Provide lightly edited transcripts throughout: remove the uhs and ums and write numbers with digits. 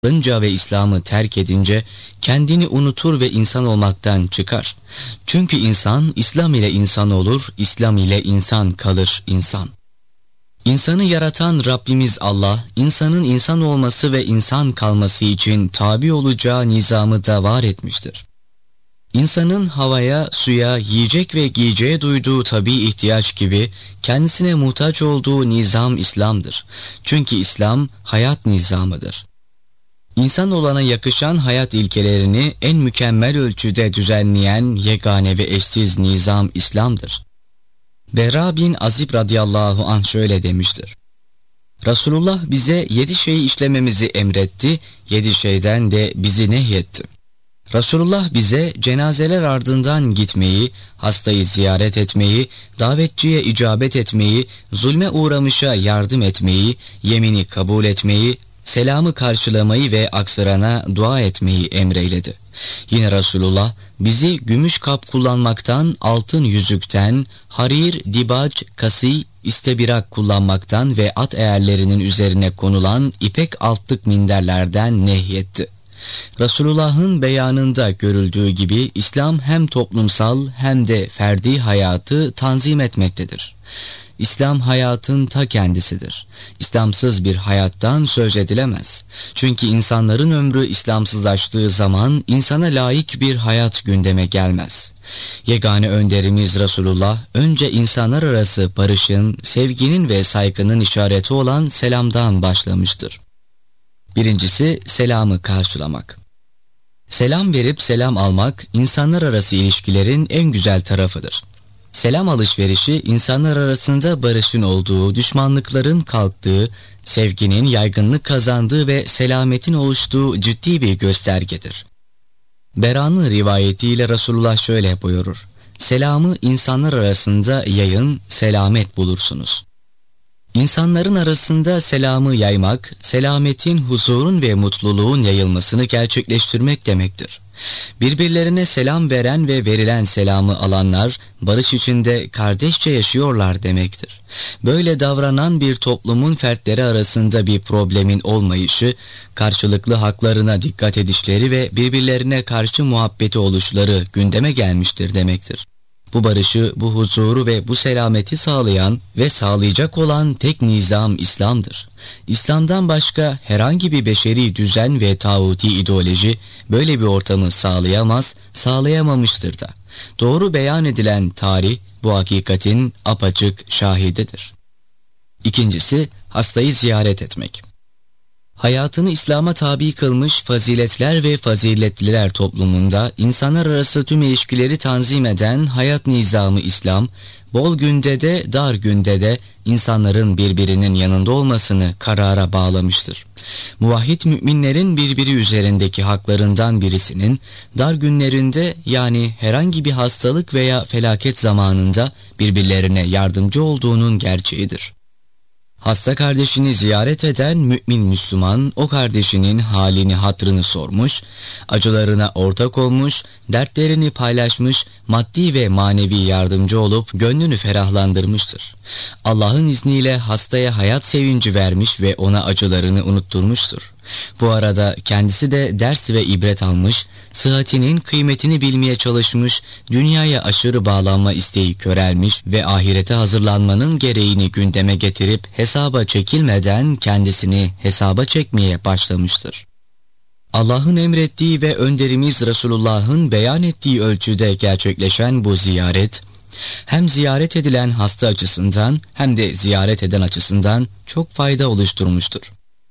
ve İslam'ı terk edince kendini unutur ve insan olmaktan çıkar. Çünkü insan İslam ile insan olur, İslam ile insan kalır insan. İnsanı yaratan Rabbimiz Allah, insanın insan olması ve insan kalması için tabi olacağı nizamı da var etmiştir. İnsanın havaya, suya, yiyecek ve giyeceğe duyduğu tabii ihtiyaç gibi kendisine muhtaç olduğu nizam İslam'dır. Çünkü İslam hayat nizamıdır. İnsan olana yakışan hayat ilkelerini en mükemmel ölçüde düzenleyen yegane ve eşsiz nizam İslam'dır. Berra bin Azib radıyallahu anh şöyle demiştir: Resulullah bize 7 şeyi işlememizi emretti, 7 şeyden de bizi nehyetti. Resulullah bize cenazeler ardından gitmeyi, hastayı ziyaret etmeyi, davetçiye icabet etmeyi, zulme uğramışa yardım etmeyi, yemini kabul etmeyi, selamı karşılamayı ve aksırana dua etmeyi emreyledi. Yine Resulullah bizi gümüş kap kullanmaktan, altın yüzükten, harir, dibac, kasi, istebirak kullanmaktan ve at eğerlerinin üzerine konulan ipek altlık minderlerden nehyetti. Resulullah'ın beyanında görüldüğü gibi İslam hem toplumsal hem de ferdi hayatı tanzim etmektedir. İslam hayatın ta kendisidir. İslamsız bir hayattan söz edilemez. Çünkü insanların ömrü İslamsızlaştığı zaman insana layık bir hayat gündeme gelmez. Yegane önderimiz Resulullah önce insanlar arası barışın, sevginin ve saygının işareti olan selamdan başlamıştır. Birincisi selamı karşılamak. Selam verip selam almak insanlar arası ilişkilerin en güzel tarafıdır. Selam alışverişi insanlar arasında barışın olduğu, düşmanlıkların kalktığı, sevginin yaygınlık kazandığı ve selametin oluştuğu ciddi bir göstergedir. Bera'nın rivayetiyle Resulullah şöyle buyurur: Selamı insanlar arasında yayın, selamet bulursunuz. İnsanların arasında selamı yaymak, selametin, huzurun ve mutluluğun yayılmasını gerçekleştirmek demektir. Birbirlerine selam veren ve verilen selamı alanlar barış içinde kardeşçe yaşıyorlar demektir. Böyle davranan bir toplumun fertleri arasında bir problemin olmayışı, karşılıklı haklarına dikkat edişleri ve birbirlerine karşı muhabbeti oluşları gündeme gelmiştir demektir. Bu barışı, bu huzuru ve bu selameti sağlayan ve sağlayacak olan tek nizam İslam'dır. İslam'dan başka herhangi bir beşeri düzen ve tağuti ideoloji böyle bir ortamı sağlayamaz, sağlayamamıştır da. Doğru beyan edilen tarih bu hakikatin apaçık şahididir. İkincisi, hastayı ziyaret etmek. Hayatını İslam'a tabi kılmış faziletler ve faziletliler toplumunda insanlar arası tüm ilişkileri tanzim eden hayat nizamı İslam, bol günde de dar günde de insanların birbirinin yanında olmasını karara bağlamıştır. Muvahhid müminlerin birbiri üzerindeki haklarından birisinin dar günlerinde, yani herhangi bir hastalık veya felaket zamanında birbirlerine yardımcı olduğunun gerçeğidir. Hasta kardeşini ziyaret eden mümin Müslüman o kardeşinin halini hatrını sormuş, acılarına ortak olmuş, dertlerini paylaşmış, maddi ve manevi yardımcı olup gönlünü ferahlandırmıştır. Allah'ın izniyle hastaya hayat sevinci vermiş ve ona acılarını unutturmuştur. Bu arada kendisi de ders ve ibret almış, sıhhatinin kıymetini bilmeye çalışmış, dünyaya aşırı bağlanma isteği körelmiş ve ahirete hazırlanmanın gereğini gündeme getirip hesaba çekilmeden kendisini hesaba çekmeye başlamıştır. Allah'ın emrettiği ve önderimiz Resulullah'ın beyan ettiği ölçüde gerçekleşen bu ziyaret, hem ziyaret edilen hasta açısından hem de ziyaret eden açısından çok fayda oluşturmuştur.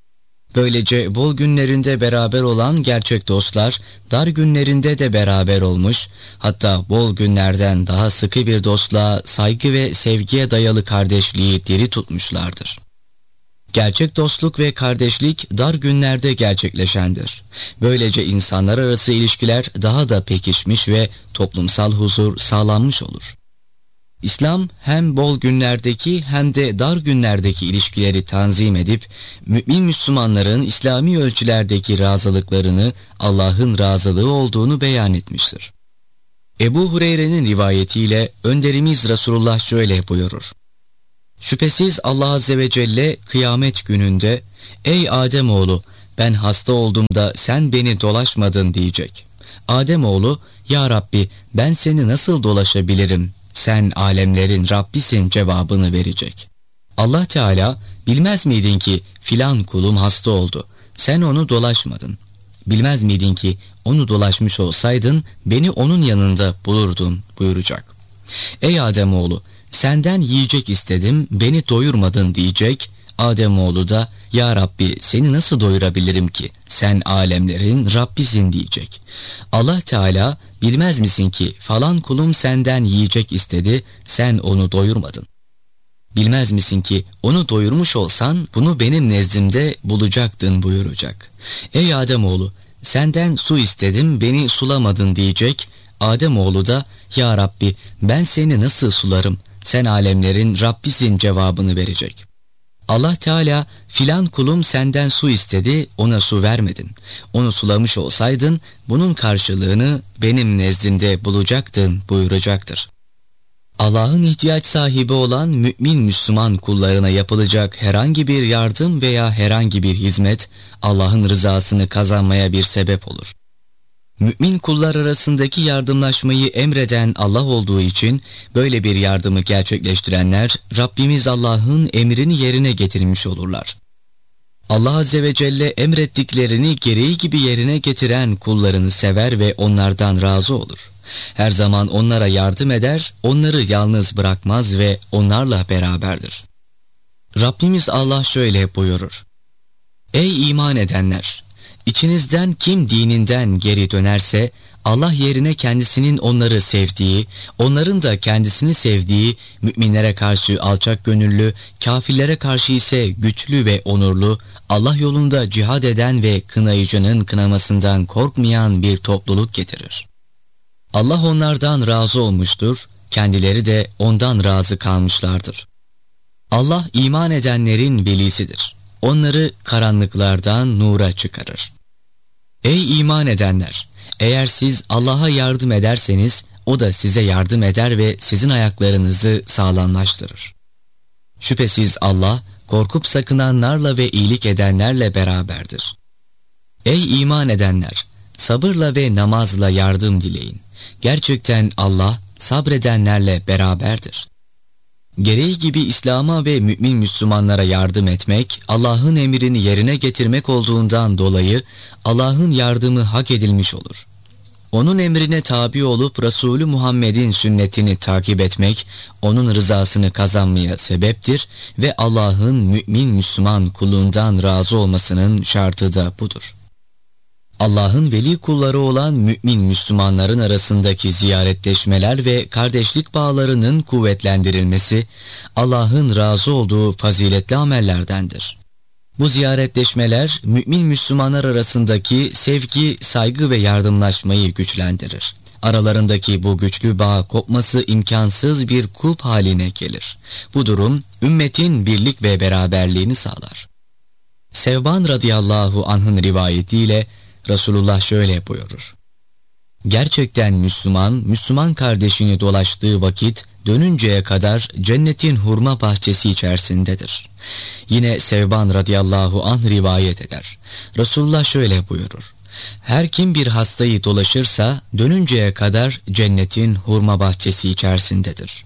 Böylece bol günlerinde beraber olan gerçek dostlar, dar günlerinde de beraber olmuş, hatta bol günlerden daha sıkı bir dostluğa, saygı ve sevgiye dayalı kardeşliği diri tutmuşlardır. Gerçek dostluk ve kardeşlik dar günlerde gerçekleşendir. Böylece insanlar arası ilişkiler daha da pekişmiş ve toplumsal huzur sağlanmış olur. İslam hem bol günlerdeki hem de dar günlerdeki ilişkileri tanzim edip mümin Müslümanların İslami ölçülerdeki razılıklarını Allah'ın razılığı olduğunu beyan etmiştir. Ebu Hureyre'nin rivayetiyle önderimiz Resulullah şöyle buyurur: Şüphesiz Allah Azze ve Celle kıyamet gününde, ey Ademoğlu, ben hasta olduğumda sen beni dolaşmadın diyecek. Ademoğlu, ya Rabbi ben seni nasıl dolaşabilirim? Sen alemlerin Rabbisin cevabını verecek. Allah Teala, bilmez miydin ki filan kulum hasta oldu, sen onu dolaşmadın. Bilmez miydin ki onu dolaşmış olsaydın beni onun yanında bulurdun buyuracak. Ey Ademoğlu, senden yiyecek istedim, beni doyurmadın diyecek. Ademoğlu da ya Rabbi seni nasıl doyurabilirim ki, sen alemlerin Rabbisin diyecek. Allah Teala, bilmez misin ki falan kulum senden yiyecek istedi, sen onu doyurmadın. Bilmez misin ki onu doyurmuş olsan bunu benim nezdimde bulacaktın buyuracak. Ey Ademoğlu, senden su istedim, beni sulamadın diyecek. Ademoğlu da ya Rabbi ben seni nasıl sularım, sen alemlerin Rabbisin cevabını verecek. Allah Teala, filan kulum senden su istedi, ona su vermedin. Onu sulamış olsaydın bunun karşılığını benim nezdimde bulacaktın buyuracaktır. Allah'ın ihtiyaç sahibi olan mümin Müslüman kullarına yapılacak herhangi bir yardım veya herhangi bir hizmet Allah'ın rızasını kazanmaya bir sebep olur. Mümin kullar arasındaki yardımlaşmayı emreden Allah olduğu için böyle bir yardımı gerçekleştirenler Rabbimiz Allah'ın emrini yerine getirmiş olurlar. Allah Azze ve Celle emrettiklerini gereği gibi yerine getiren kullarını sever ve onlardan razı olur. Her zaman onlara yardım eder, onları yalnız bırakmaz ve onlarla beraberdir. Rabbimiz Allah şöyle buyurur: Ey iman edenler! İçinizden kim dininden geri dönerse, Allah yerine kendisinin onları sevdiği, onların da kendisini sevdiği, müminlere karşı alçak gönüllü, kafirlere karşı ise güçlü ve onurlu, Allah yolunda cihad eden ve kınayıcının kınamasından korkmayan bir topluluk getirir. Allah onlardan razı olmuştur, kendileri de ondan razı kalmışlardır. Allah iman edenlerin velisidir. Onları karanlıklardan nura çıkarır. Ey iman edenler! Eğer siz Allah'a yardım ederseniz, o da size yardım eder ve sizin ayaklarınızı sağlamlaştırır. Şüphesiz Allah, korkup sakınanlarla ve iyilik edenlerle beraberdir. Ey iman edenler! Sabırla ve namazla yardım dileyin. Gerçekten Allah, sabredenlerle beraberdir. Gereği gibi İslam'a ve mümin Müslümanlara yardım etmek, Allah'ın emrini yerine getirmek olduğundan dolayı Allah'ın yardımı hak edilmiş olur. Onun emrine tabi olup Resulü Muhammed'in sünnetini takip etmek, onun rızasını kazanmaya sebeptir ve Allah'ın mümin Müslüman kulundan razı olmasının şartı da budur. Allah'ın veli kulları olan mümin Müslümanların arasındaki ziyaretleşmeler ve kardeşlik bağlarının kuvvetlendirilmesi, Allah'ın razı olduğu faziletli amellerdendir. Bu ziyaretleşmeler, mümin Müslümanlar arasındaki sevgi, saygı ve yardımlaşmayı güçlendirir. Aralarındaki bu güçlü bağ kopması imkansız bir kulp haline gelir. Bu durum, ümmetin birlik ve beraberliğini sağlar. Sevban radıyallahu anh'ın rivayetiyle, Resulullah şöyle buyurur: Gerçekten Müslüman kardeşini dolaştığı vakit dönünceye kadar cennetin hurma bahçesi içerisindedir. Yine Sevban radıyallahu anh rivayet eder. Resulullah şöyle buyurur: Her kim bir hastayı dolaşırsa dönünceye kadar cennetin hurma bahçesi içerisindedir.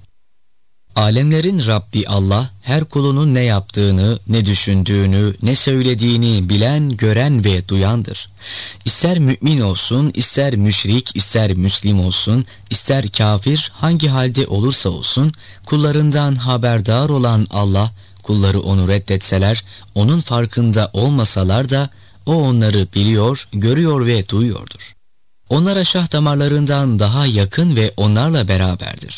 Alemlerin Rabbi Allah, her kulunun ne yaptığını, ne düşündüğünü, ne söylediğini bilen, gören ve duyandır. İster mümin olsun, ister müşrik, ister müslim olsun, ister kafir, hangi halde olursa olsun, kullarından haberdar olan Allah, kulları onu reddetseler, onun farkında olmasalar da, o onları biliyor, görüyor ve duyuyordur. Onlara şah damarlarından daha yakın ve onlarla beraberdir.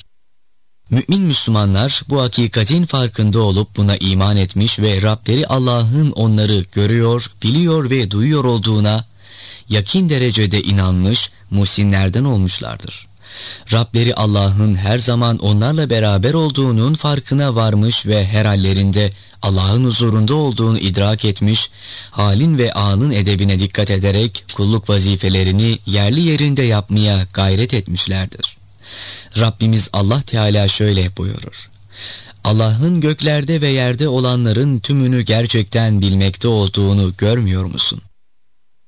Mümin Müslümanlar bu hakikatin farkında olup buna iman etmiş ve Rableri Allah'ın onları görüyor, biliyor ve duyuyor olduğuna yakin derecede inanmış, muhsinlerden olmuşlardır. Rableri Allah'ın her zaman onlarla beraber olduğunun farkına varmış ve her hallerinde Allah'ın huzurunda olduğunu idrak etmiş, halin ve anın edebine dikkat ederek kulluk vazifelerini yerli yerinde yapmaya gayret etmişlerdir. Rabbimiz Allah Teala şöyle buyurur: Allah'ın göklerde ve yerde olanların tümünü gerçekten bilmekte olduğunu görmüyor musun?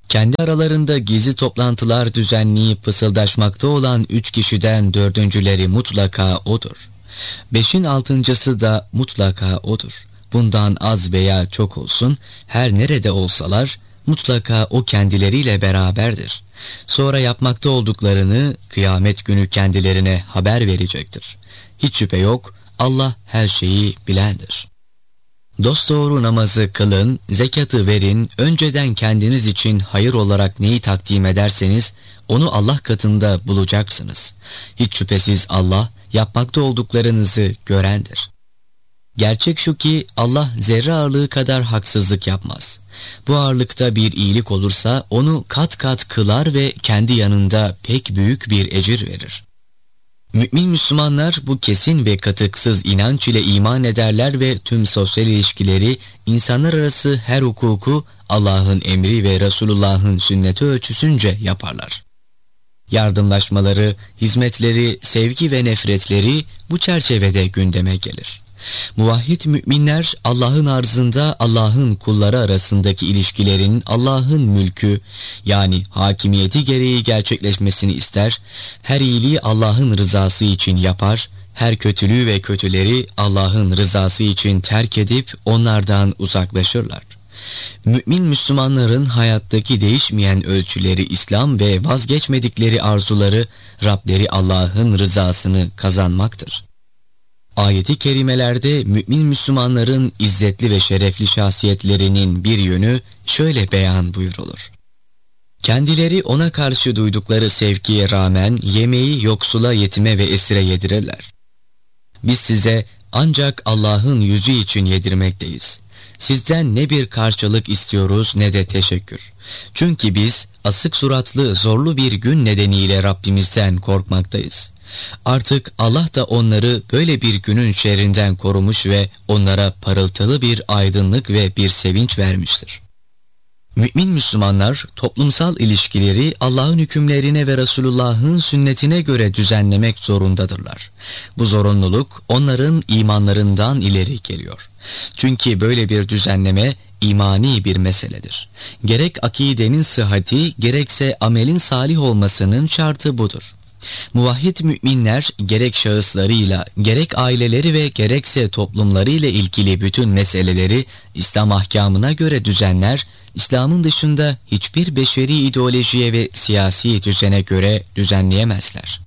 Kendi aralarında gizli toplantılar düzenleyip fısıldaşmakta olan 3 kişiden 4'üncüleri mutlaka odur. 5'in 6'ncısı da mutlaka odur. Bundan az veya çok olsun, her nerede olsalar mutlaka o kendileriyle beraberdir. Sonra yapmakta olduklarını kıyamet günü kendilerine haber verecektir. Hiç şüphe yok, Allah her şeyi bilendir. Dosdoğru namazı kılın, zekatı verin, önceden kendiniz için hayır olarak neyi takdim ederseniz onu Allah katında bulacaksınız. Hiç şüphesiz Allah yapmakta olduklarınızı görendir. Gerçek şu ki Allah zerre ağırlığı kadar haksızlık yapmaz. Bu ağırlıkta bir iyilik olursa onu kat kat kılar ve kendi yanında pek büyük bir ecir verir. Mümin Müslümanlar bu kesin ve katıksız inanç ile iman ederler ve tüm sosyal ilişkileri, insanlar arası her hukuku Allah'ın emri ve Resulullah'ın sünneti ölçüsünce yaparlar. Yardımlaşmaları, hizmetleri, sevgi ve nefretleri bu çerçevede gündeme gelir. Muvahhid müminler Allah'ın arzında Allah'ın kulları arasındaki ilişkilerin Allah'ın mülkü yani hakimiyeti gereği gerçekleşmesini ister, her iyiliği Allah'ın rızası için yapar, her kötülüğü ve kötüleri Allah'ın rızası için terk edip onlardan uzaklaşırlar. Mümin Müslümanların hayattaki değişmeyen ölçüleri İslam ve vazgeçmedikleri arzuları Rableri Allah'ın rızasını kazanmaktır. Ayet-i kerimelerde mümin Müslümanların izzetli ve şerefli şahsiyetlerinin bir yönü şöyle beyan buyurulur. Kendileri ona karşı duydukları sevgiye rağmen yemeği yoksula, yetime ve esire yedirirler. Biz size ancak Allah'ın yüzü için yedirmekteyiz. Sizden ne bir karşılık istiyoruz ne de teşekkür. Çünkü biz asık suratlı zorlu bir gün nedeniyle Rabbimizden korkmaktayız. Artık Allah da onları böyle bir günün şerrinden korumuş ve onlara parıltılı bir aydınlık ve bir sevinç vermiştir. Mümin Müslümanlar toplumsal ilişkileri Allah'ın hükümlerine ve Resulullah'ın sünnetine göre düzenlemek zorundadırlar. Bu zorunluluk onların imanlarından ileri geliyor. Çünkü böyle bir düzenleme imani bir meseledir. Gerek akidenin sıhhati gerekse amelin salih olmasının şartı budur. Muvahhid müminler gerek şahıslarıyla, gerek aileleri ve gerekse toplumlarıyla ilgili bütün meseleleri İslam ahkamına göre düzenler, İslam'ın dışında hiçbir beşeri ideolojiye ve siyasi düzene göre düzenleyemezler.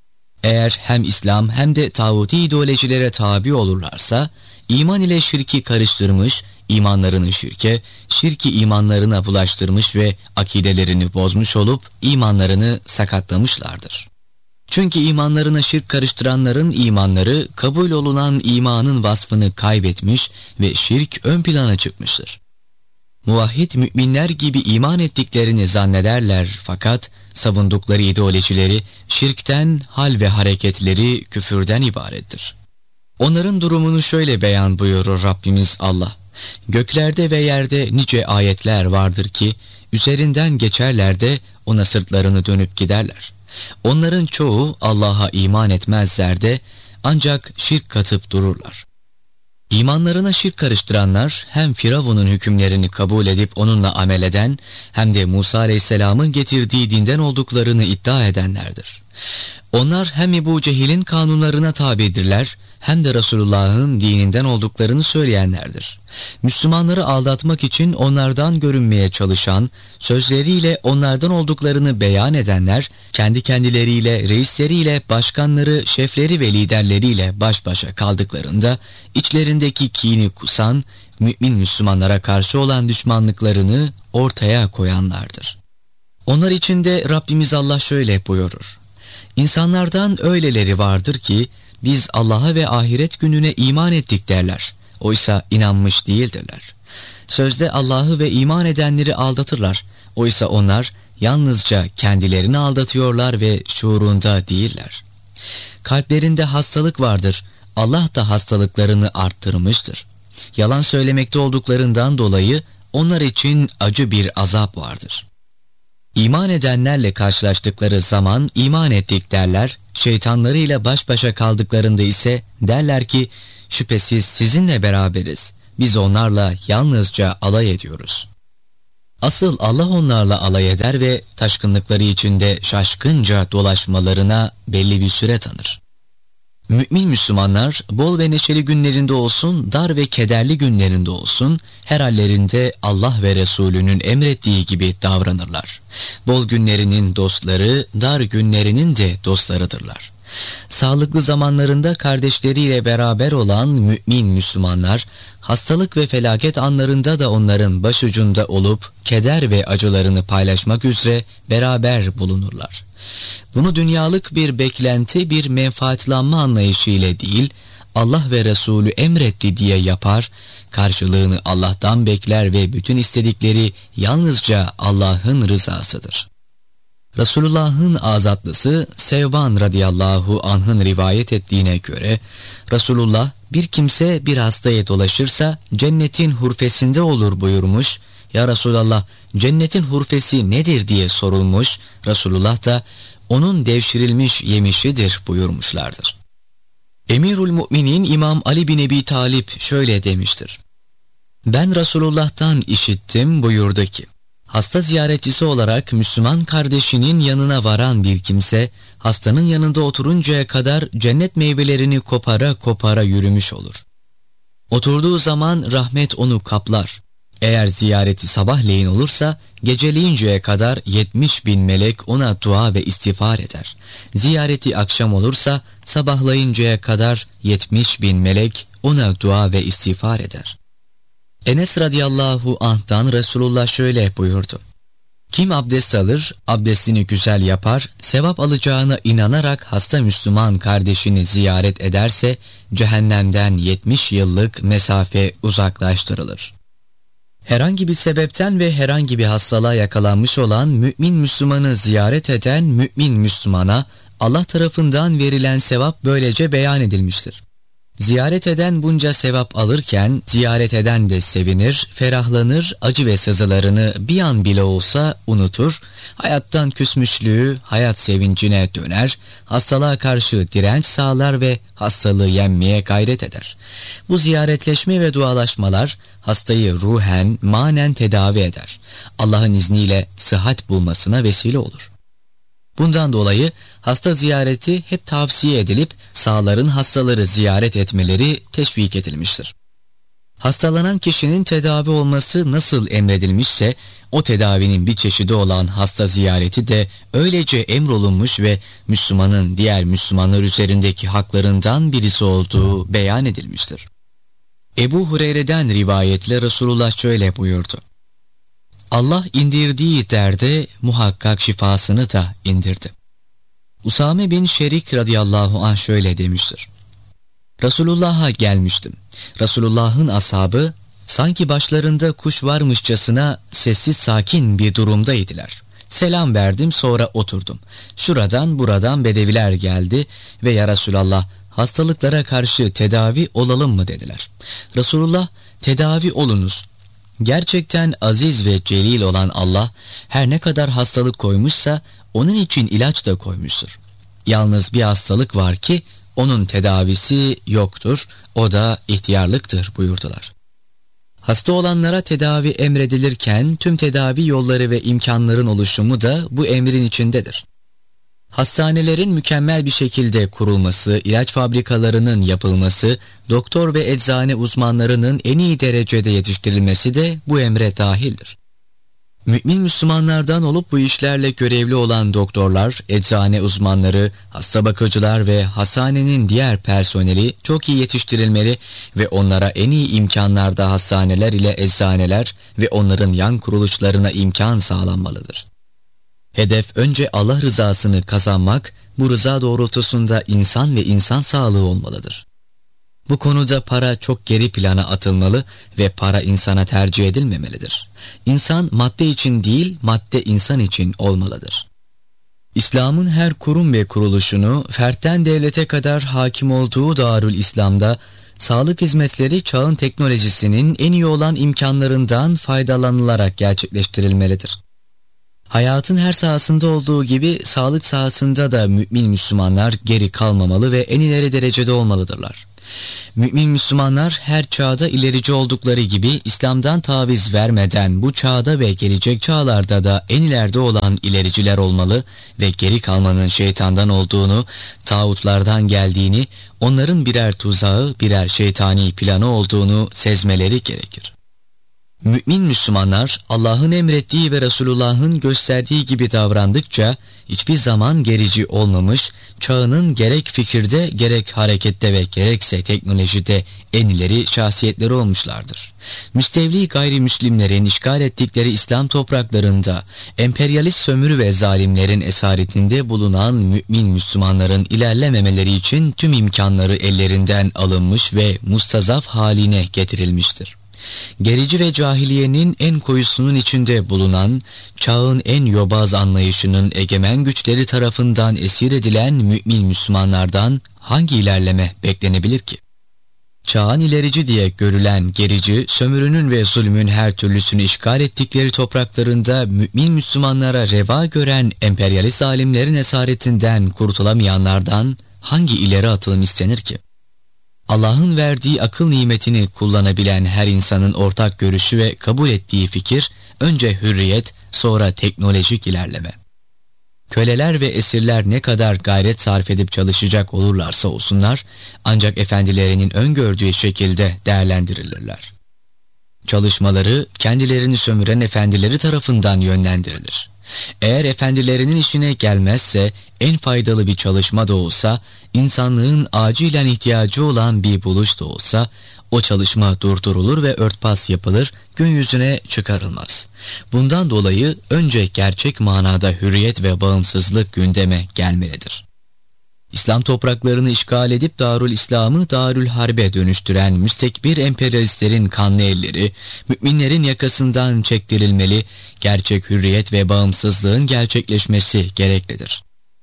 Eğer hem İslam hem de tağuti ideolojilere tabi olurlarsa, iman ile şirki karıştırmış, imanlarını şirke, şirki imanlarına bulaştırmış ve akidelerini bozmuş olup imanlarını sakatlamışlardır. Çünkü imanlarına şirk karıştıranların imanları kabul olunan imanın vasfını kaybetmiş ve şirk ön plana çıkmıştır. Muvahhid müminler gibi iman ettiklerini zannederler fakat savundukları ideolojileri şirkten, hal ve hareketleri küfürden ibarettir. Onların durumunu şöyle beyan buyurur Rabbimiz Allah. Göklerde ve yerde nice ayetler vardır ki üzerinden geçerler de ona sırtlarını dönüp giderler. Onların çoğu Allah'a iman etmezler de ancak şirk katıp dururlar. İmanlarına şirk karıştıranlar hem Firavun'un hükümlerini kabul edip onunla amel eden hem de Musa Aleyhisselam'ın getirdiği dinden olduklarını iddia edenlerdir. Onlar hem Ebu Cehil'in kanunlarına tabidirler hem de Resulullah'ın dininden olduklarını söyleyenlerdir. Müslümanları aldatmak için onlardan görünmeye çalışan, sözleriyle onlardan olduklarını beyan edenler, kendi kendileriyle, reisleriyle, başkanları, şefleri ve liderleriyle baş başa kaldıklarında, içlerindeki kini kusan, mümin Müslümanlara karşı olan düşmanlıklarını ortaya koyanlardır. Onlar için de Rabbimiz Allah şöyle buyurur. İnsanlardan öyleleri vardır ki, biz Allah'a ve ahiret gününe iman ettik derler. Oysa inanmış değildirler. Sözde Allah'ı ve iman edenleri aldatırlar. Oysa onlar yalnızca kendilerini aldatıyorlar ve şuurunda değiller. Kalplerinde hastalık vardır. Allah da hastalıklarını arttırmıştır. Yalan söylemekte olduklarından dolayı onlar için acı bir azap vardır. İman edenlerle karşılaştıkları zaman iman ettik derler, şeytanlarıyla baş başa kaldıklarında ise derler ki şüphesiz sizinle beraberiz, biz onlarla yalnızca alay ediyoruz. Asıl Allah onlarla alay eder ve taşkınlıkları içinde şaşkınca dolaşmalarına belli bir süre tanır. Mümin Müslümanlar bol ve neşeli günlerinde olsun, dar ve kederli günlerinde olsun, her hallerinde Allah ve Resulünün emrettiği gibi davranırlar. Bol günlerinin dostları, dar günlerinin de dostlarıdırlar. Sağlıklı zamanlarında kardeşleriyle beraber olan mümin Müslümanlar, hastalık ve felaket anlarında da onların başucunda olup keder ve acılarını paylaşmak üzere beraber bulunurlar. Bunu dünyalık bir beklenti, bir menfaatlanma anlayışı ile değil, Allah ve Resulü emretti diye yapar, karşılığını Allah'tan bekler ve bütün istedikleri yalnızca Allah'ın rızasıdır. Resulullah'ın azatlısı Sevban radıyallahu anh'ın rivayet ettiğine göre, Resulullah bir kimse bir hastaya dolaşırsa cennetin hurfesinde olur buyurmuş. Ya Resulallah, cennetin hurfesi nedir diye sorulmuş. Resulullah da onun devşirilmiş yemişidir buyurmuşlardır. Emirül Müminin İmam Ali bin Ebi Talip şöyle demiştir: ben Resulullah'tan işittim, buyurdu ki, hasta ziyaretçisi olarak Müslüman kardeşinin yanına varan bir kimse, hastanın yanında oturuncaya kadar cennet meyvelerini kopara kopara yürümüş olur. Oturduğu zaman rahmet onu kaplar. Eğer ziyareti sabahleyin olursa, geceleyinceye kadar 70.000 melek ona dua ve istiğfar eder. Ziyareti akşam olursa, sabahlayıncaya kadar 70.000 melek ona dua ve istiğfar eder. Enes radıyallahu anh'tan Resulullah şöyle buyurdu: kim abdest alır, abdestini güzel yapar, sevap alacağına inanarak hasta Müslüman kardeşini ziyaret ederse, cehennemden 70 yıllık mesafe uzaklaştırılır. Herhangi bir sebepten ve herhangi bir hastalığa yakalanmış olan mümin Müslümanı ziyaret eden mümin Müslümana Allah tarafından verilen sevap böylece beyan edilmiştir. Ziyaret eden bunca sevap alırken ziyaret eden de sevinir, ferahlanır, acı ve sızılarını bir an bile olsa unutur, hayattan küsmüşlüğü hayat sevincine döner, hastalığa karşı direnç sağlar ve hastalığı yenmeye gayret eder. Bu ziyaretleşme ve dualaşmalar hastayı ruhen, manen tedavi eder. Allah'ın izniyle sıhhat bulmasına vesile olur. Bundan dolayı hasta ziyareti hep tavsiye edilip sağların hastaları ziyaret etmeleri teşvik edilmiştir. Hastalanan kişinin tedavi olması nasıl emredilmişse, o tedavinin bir çeşidi olan hasta ziyareti de öylece emrolunmuş ve Müslümanın diğer Müslümanlar üzerindeki haklarından birisi olduğu beyan edilmiştir. Ebu Hureyre'den rivayetle Resulullah şöyle buyurdu: Allah indirdiği derde muhakkak şifasını da indirdi. Usame bin Şerik radıyallahu anh şöyle demiştir: Resulullah'a gelmiştim. Resulullah'ın ashabı sanki başlarında kuş varmışçasına sessiz sakin bir durumdaydılar. Selam verdim, sonra oturdum. Şuradan buradan bedeviler geldi ve ya Resulallah, hastalıklara karşı tedavi olalım mı dediler. Resulullah, tedavi olunuz. Gerçekten aziz ve celil olan Allah her ne kadar hastalık koymuşsa onun için ilaç da koymuştur. Yalnız bir hastalık var ki onun tedavisi yoktur, o da ihtiyarlıktır buyurdular. Hasta olanlara tedavi emredilirken tüm tedavi yolları ve imkanların oluşumu da bu emrin içindedir. Hastanelerin mükemmel bir şekilde kurulması, ilaç fabrikalarının yapılması, doktor ve eczane uzmanlarının en iyi derecede yetiştirilmesi de bu emre dahildir. Mümin Müslümanlardan olup bu işlerle görevli olan doktorlar, eczane uzmanları, hasta bakıcılar ve hastanenin diğer personeli çok iyi yetiştirilmeli ve onlara en iyi imkanlarda hastaneler ile eczaneler ve onların yan kuruluşlarına imkan sağlanmalıdır. Hedef önce Allah rızasını kazanmak, bu rıza doğrultusunda insan ve insan sağlığı olmalıdır. Bu konuda para çok geri plana atılmalı ve para insana tercih edilmemelidir. İnsan madde için değil, madde insan için olmalıdır. İslam'ın her kurum ve kuruluşunu fertten devlete kadar hakim olduğu Darül İslam'da sağlık hizmetleri çağın teknolojisinin en iyi olan imkanlarından faydalanılarak gerçekleştirilmelidir. Hayatın her sahasında olduğu gibi sağlık sahasında da mümin Müslümanlar geri kalmamalı ve en ileri derecede olmalıdırlar. Mümin Müslümanlar her çağda ilerici oldukları gibi İslam'dan taviz vermeden bu çağda ve gelecek çağlarda da en ileride olan ilericiler olmalı ve geri kalmanın şeytandan olduğunu, tağutlardan geldiğini, onların birer tuzağı, birer şeytani planı olduğunu sezmeleri gerekir. Mümin Müslümanlar Allah'ın emrettiği ve Resulullah'ın gösterdiği gibi davrandıkça hiçbir zaman gerici olmamış, çağının gerek fikirde, gerek harekette ve gerekse teknolojide en ileri şahsiyetleri olmuşlardır. Müstevli gayrimüslimlerin işgal ettikleri İslam topraklarında emperyalist sömürü ve zalimlerin esaretinde bulunan mümin Müslümanların ilerlememeleri için tüm imkanları ellerinden alınmış ve mustazaf haline getirilmiştir. Gerici ve cahiliyenin en koyusunun içinde bulunan, çağın en yobaz anlayışının egemen güçleri tarafından esir edilen mümin Müslümanlardan hangi ilerleme beklenebilir ki? Çağın ilerici diye görülen gerici, sömürünün ve zulmün her türlüsünü işgal ettikleri topraklarında mümin Müslümanlara reva gören emperyalist zalimlerin esaretinden kurtulamayanlardan hangi ileri atılım istenir ki? Allah'ın verdiği akıl nimetini kullanabilen her insanın ortak görüşü ve kabul ettiği fikir, önce hürriyet, sonra teknolojik ilerleme. Köleler ve esirler ne kadar gayret sarf edip çalışacak olurlarsa olsunlar, ancak efendilerinin öngördüğü şekilde değerlendirilirler. Çalışmaları kendilerini sömüren efendileri tarafından yönlendirilir. Eğer efendilerinin işine gelmezse, en faydalı bir çalışma da olsa, insanlığın acilen ihtiyacı olan bir buluş da olsa, o çalışma durdurulur ve örtbas yapılır, gün yüzüne çıkarılmaz. Bundan dolayı önce gerçek manada hürriyet ve bağımsızlık gündeme gelmelidir. İslam topraklarını işgal edip Darül İslam'ı Darül Harbe dönüştüren müstekbir emperyalistlerin kanlı elleri, müminlerin yakasından çektirilmeli, gerçek hürriyet ve bağımsızlığın gerçekleşmesi gereklidir.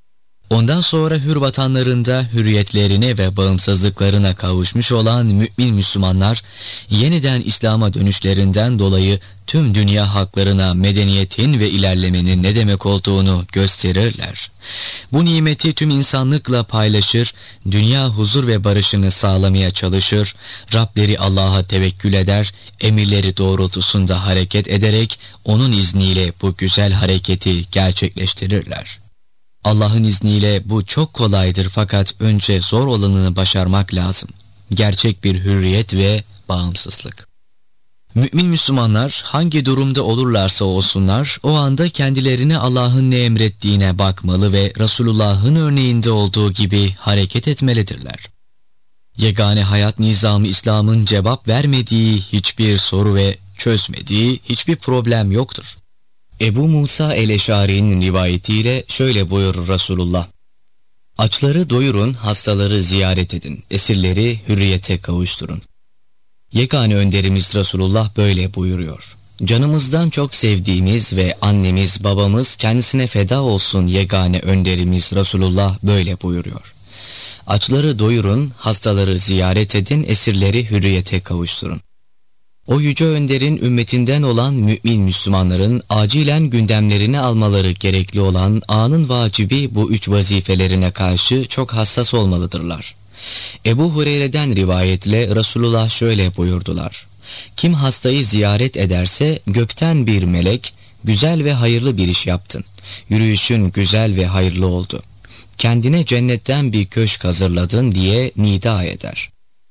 Ondan sonra hür vatanlarında hürriyetlerine ve bağımsızlıklarına kavuşmuş olan mümin Müslümanlar, yeniden İslam'a dönüşlerinden dolayı tüm dünya halklarına medeniyetin ve ilerlemenin ne demek olduğunu gösterirler. Bu nimeti tüm insanlıkla paylaşır, dünya huzur ve barışını sağlamaya çalışır, Rableri Allah'a tevekkül eder, emirleri doğrultusunda hareket ederek onun izniyle bu güzel hareketi gerçekleştirirler. Allah'ın izniyle bu çok kolaydır, fakat önce zor olanını başarmak lazım. Gerçek bir hürriyet ve bağımsızlık. Mümin Müslümanlar hangi durumda olurlarsa olsunlar, o anda kendilerini Allah'ın ne emrettiğine bakmalı ve Resulullah'ın örneğinde olduğu gibi hareket etmelidirler. Yegane hayat nizamı İslam'ın cevap vermediği hiçbir soru ve çözmediği hiçbir problem yoktur. Ebu Musa el-Eşari'nin rivayetiyle şöyle buyurur Resulullah: "Açları doyurun, hastaları ziyaret edin, esirleri hürriyete kavuşturun." Yegane önderimiz Resulullah böyle buyuruyor. Canımızdan çok sevdiğimiz ve annemiz babamız kendisine feda olsun yegane önderimiz Resulullah böyle buyuruyor. Açları doyurun, hastaları ziyaret edin, esirleri hürriyete kavuşturun. O yüce önderin ümmetinden olan mümin Müslümanların acilen gündemlerini almaları gerekli olan anın vacibi bu üç vazifelerine karşı çok hassas olmalıdırlar. Ebu Hureyre'den rivayetle Resulullah şöyle buyurdular: "Kim hastayı ziyaret ederse gökten bir melek, güzel ve hayırlı bir iş yaptın. Yürüyüşün güzel ve hayırlı oldu. Kendine cennetten bir köşk hazırladın" diye nida eder.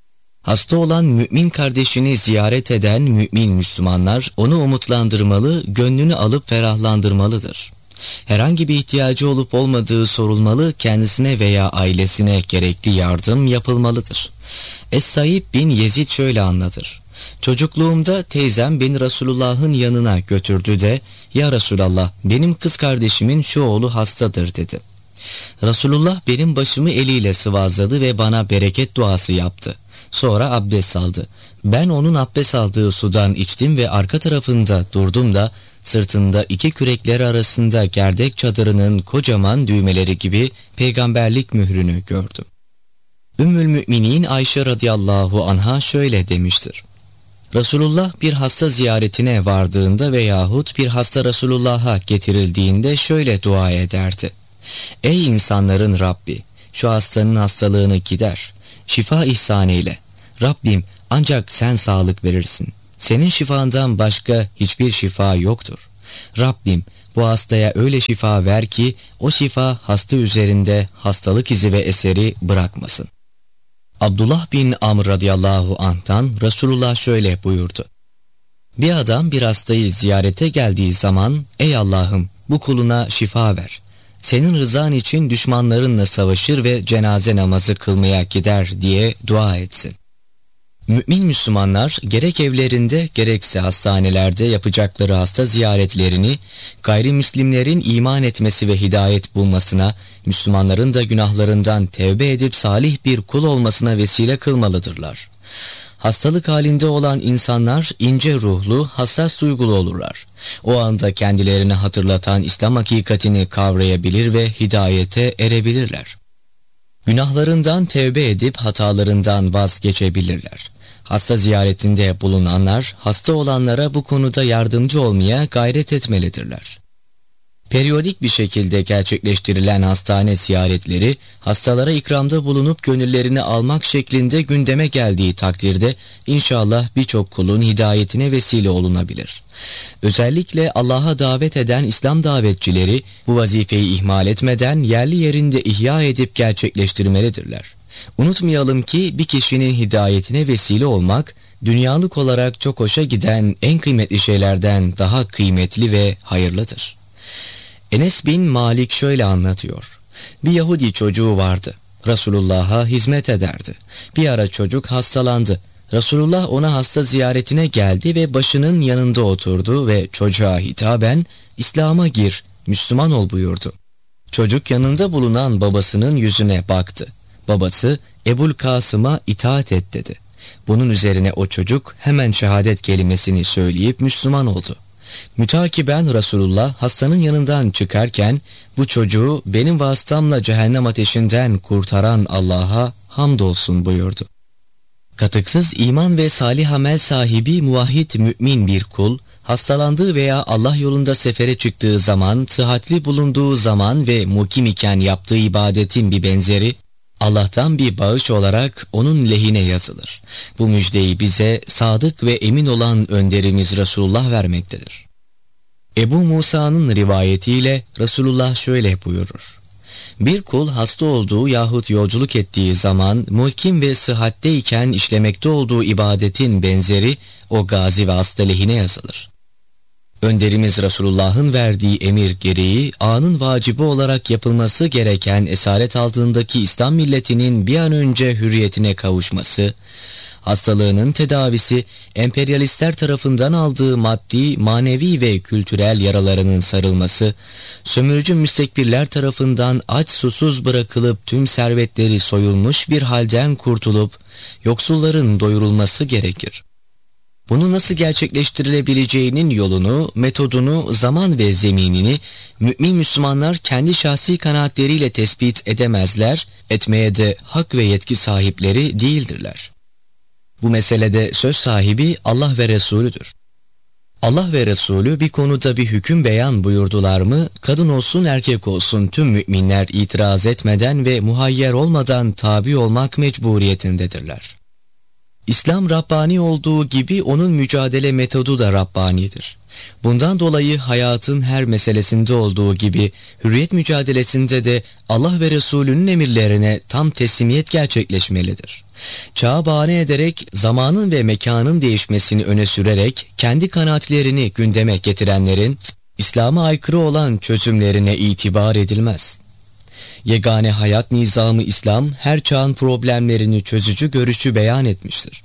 Hasta olan mümin kardeşini ziyaret eden mümin Müslümanlar onu umutlandırmalı, gönlünü alıp ferahlandırmalıdır. Herhangi bir ihtiyacı olup olmadığı sorulmalı, kendisine veya ailesine gerekli yardım yapılmalıdır. Es-Saib bin Yezid şöyle anlatır: "Çocukluğumda teyzem beni Resulullah'ın yanına götürdü de, 'Ya Resulallah, benim kız kardeşimin şu oğlu hastadır' dedi. Resulullah benim başımı eliyle sıvazladı ve bana bereket duası yaptı. Sonra abdest aldı. Ben onun abdest aldığı sudan içtim ve arka tarafında durdum da sırtında iki kürekler arasında gerdek çadırının kocaman düğmeleri gibi peygamberlik mührünü gördüm." Ümmül Müminin Ayşe radıyallahu anha şöyle demiştir: "Resulullah bir hasta ziyaretine vardığında veyahut bir hasta Resulullah'a getirildiğinde şöyle dua ederdi: 'Ey insanların Rabbi, şu hastanın hastalığını gider. şifa ihsan eyle. Rabbim ancak sen sağlık verirsin. Senin şifandan başka hiçbir şifa yoktur. Rabbim bu hastaya öyle şifa ver ki o şifa hasta üzerinde hastalık izi ve eseri bırakmasın. Abdullah bin Amr radıyallahu anh'tan Resulullah şöyle buyurdu. Bir adam bir hastayı ziyarete geldiği zaman, ey Allah'ım bu kuluna şifa ver. Senin rızan için düşmanlarınla savaşır ve cenaze namazı kılmaya gider diye dua etsin. Mümin Müslümanlar gerek evlerinde gerekse hastanelerde yapacakları hasta ziyaretlerini gayrimüslimlerin iman etmesi ve hidayet bulmasına, Müslümanların da günahlarından tevbe edip salih bir kul olmasına vesile kılmalıdırlar. Hastalık halinde olan insanlar ince ruhlu, hassas duygulu olurlar. O anda kendilerini hatırlatan İslam hakikatini kavrayabilir ve hidayete erebilirler. Günahlarından tevbe edip hatalarından vazgeçebilirler. Hasta ziyaretinde bulunanlar, hasta olanlara bu konuda yardımcı olmaya gayret etmelidirler. Periyodik bir şekilde gerçekleştirilen hastane ziyaretleri, hastalara ikramda bulunup gönüllerini almak şeklinde gündeme geldiği takdirde inşallah birçok kulun hidayetine vesile olunabilir. Özellikle Allah'a davet eden İslam davetçileri bu vazifeyi ihmal etmeden yerli yerinde ihya edip gerçekleştirmelidirler. Unutmayalım ki bir kişinin hidayetine vesile olmak, dünyalık olarak çok hoşa giden en kıymetli şeylerden daha kıymetli ve hayırlıdır. Enes bin Malik şöyle anlatıyor. Bir Yahudi çocuğu vardı. Resulullah'a hizmet ederdi. Bir ara çocuk hastalandı. Resulullah ona hasta ziyaretine geldi ve başının yanında oturdu ve çocuğa hitaben İslam'a gir, Müslüman ol buyurdu. Çocuk yanında bulunan babasının yüzüne baktı. Babası Ebul Kasım'a itaat et dedi. Bunun üzerine o çocuk hemen şehadet kelimesini söyleyip Müslüman oldu. Mütakiben Resulullah hastanın yanından çıkarken bu çocuğu benim vasıtamla cehennem ateşinden kurtaran Allah'a hamdolsun buyurdu. Katıksız iman ve salih amel sahibi muvahhid mümin bir kul, hastalandığı veya Allah yolunda sefere çıktığı zaman, sıhhatli bulunduğu zaman ve mukim iken yaptığı ibadetin bir benzeri, Allah'tan bir bağış olarak onun lehine yazılır. Bu müjdeyi bize sadık ve emin olan önderimiz Resulullah vermektedir. Ebu Musa'nın rivayetiyle Resulullah şöyle buyurur. Bir kul hasta olduğu yahut yolculuk ettiği zaman muhkim ve sıhhatteyken işlemekte olduğu ibadetin benzeri o gazi ve hasta lehine yazılır. Önderimiz Resulullah'ın verdiği emir gereği anın vacibi olarak yapılması gereken esaret altındaki İslam milletinin bir an önce hürriyetine kavuşması, hastalığının tedavisi, emperyalistler tarafından aldığı maddi, manevi ve kültürel yaralarının sarılması, sömürücü müstekbirler tarafından aç susuz bırakılıp tüm servetleri soyulmuş bir halden kurtulup yoksulların doyurulması gerekir. Bunu nasıl gerçekleştirilebileceğinin yolunu, metodunu, zaman ve zeminini mümin Müslümanlar kendi şahsi kanaatleriyle tespit edemezler, etmeye de hak ve yetki sahipleri değildirler. Bu meselede söz sahibi Allah ve Resulüdür. Allah ve Resulü bir konuda bir hüküm beyan buyurdular mı, kadın olsun erkek olsun tüm müminler itiraz etmeden ve muhayyer olmadan tabi olmak mecburiyetindedirler. İslam Rabbani olduğu gibi onun mücadele metodu da Rabbanidir. Bundan dolayı hayatın her meselesinde olduğu gibi hürriyet mücadelesinde de Allah ve Resulünün emirlerine tam teslimiyet gerçekleşmelidir. Çağı bahane ederek zamanın ve mekanın değişmesini öne sürerek kendi kanaatlerini gündeme getirenlerin İslam'a aykırı olan çözümlerine itibar edilmez. Yegane hayat nizamı İslam her çağın problemlerini çözücü görüşü beyan etmiştir.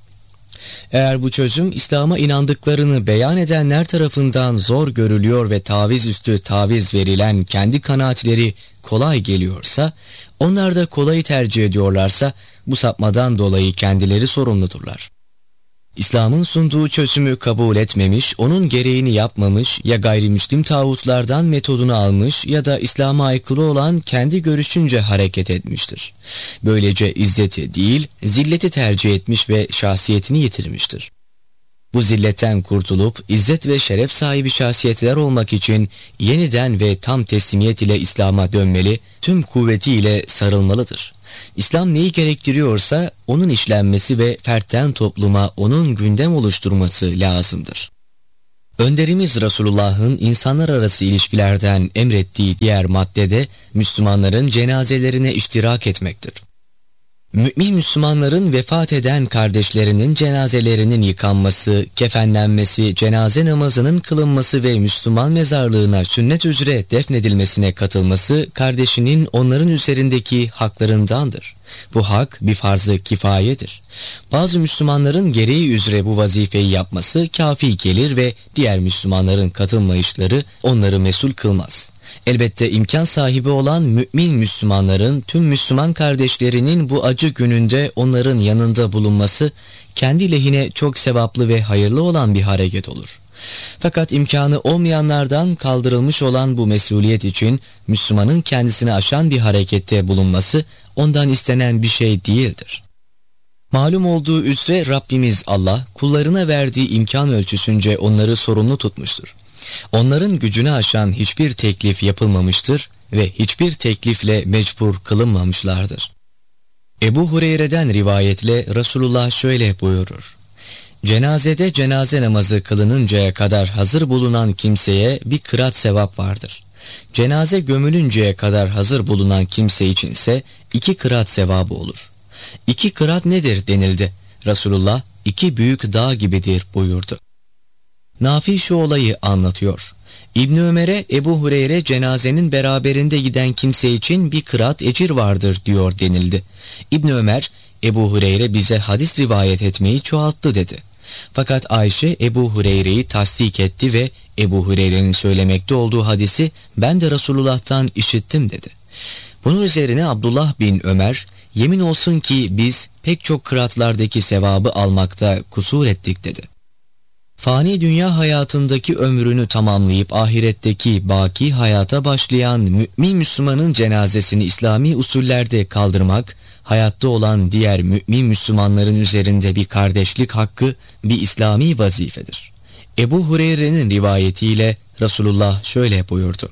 Eğer bu çözüm İslam'a inandıklarını beyan edenler tarafından zor görülüyor ve taviz üstü taviz verilen kendi kanaatleri kolay geliyorsa, onlar da kolayı tercih ediyorlarsa bu sapmadan dolayı kendileri sorumludurlar. İslam'ın sunduğu çözümü kabul etmemiş, onun gereğini yapmamış, ya gayrimüslim tağutlardan metodunu almış ya da İslam'a aykırı olan kendi görüşünce hareket etmiştir. Böylece izzeti değil, zilleti tercih etmiş ve şahsiyetini yitirmiştir. Bu zilletten kurtulup izzet ve şeref sahibi şahsiyetler olmak için yeniden ve tam teslimiyet ile İslam'a dönmeli, tüm kuvvetiyle sarılmalıdır. İslam neyi gerektiriyorsa onun işlenmesi ve fertten topluma onun gündem oluşturması lazımdır. Önderimiz Resulullah'ın insanlar arası ilişkilerden emrettiği diğer maddede Müslümanların cenazelerine iştirak etmektir. Mümin Müslümanların vefat eden kardeşlerinin cenazelerinin yıkanması, kefenlenmesi, cenaze namazının kılınması ve Müslüman mezarlığına sünnet üzere defnedilmesine katılması kardeşinin onların üzerindeki haklarındandır. Bu hak bir farz-ı kifayedir. Bazı Müslümanların gereği üzere bu vazifeyi yapması kafi gelir ve diğer Müslümanların katılmayışları onları mesul kılmaz. Elbette imkan sahibi olan mümin Müslümanların tüm Müslüman kardeşlerinin bu acı gününde onların yanında bulunması kendi lehine çok sevaplı ve hayırlı olan bir hareket olur. Fakat imkanı olmayanlardan kaldırılmış olan bu mesuliyet için Müslümanın kendisini aşan bir harekette bulunması ondan istenen bir şey değildir. Malum olduğu üzere Rabbimiz Allah kullarına verdiği imkan ölçüsünce onları sorumlu tutmuştur. Onların gücünü aşan hiçbir teklif yapılmamıştır ve hiçbir teklifle mecbur kılınmamışlardır. Ebu Hureyre'den rivayetle Resulullah şöyle buyurur: Cenazede cenaze namazı kılınıncaya kadar hazır bulunan kimseye bir kırat sevap vardır. Cenaze gömülünceye kadar hazır bulunan kimse içinse 2 kırat sevabı olur. 2 kırat nedir denildi. Resulullah 2 büyük dağ gibidir buyurdu. Nafi şu olayı anlatıyor. İbn Ömer'e Ebu Hureyre cenazenin beraberinde giden kimse için bir kırat ecir vardır diyor denildi. İbn Ömer, Ebu Hureyre bize hadis rivayet etmeyi çoğalttı dedi. Fakat Ayşe Ebu Hureyre'yi tasdik etti ve Ebu Hureyre'nin söylemekte olduğu hadisi ben de Resulullah'tan işittim dedi. Bunun üzerine Abdullah bin Ömer, yemin olsun ki biz pek çok kıratlardaki sevabı almakta kusur ettik dedi. Fani dünya hayatındaki ömrünü tamamlayıp ahiretteki baki hayata başlayan mümin Müslümanın cenazesini İslami usullerde kaldırmak, hayatta olan diğer mümin Müslümanların üzerinde bir kardeşlik hakkı, bir İslami vazifedir. Ebu Hureyre'nin rivayetiyle Resulullah şöyle buyurdu: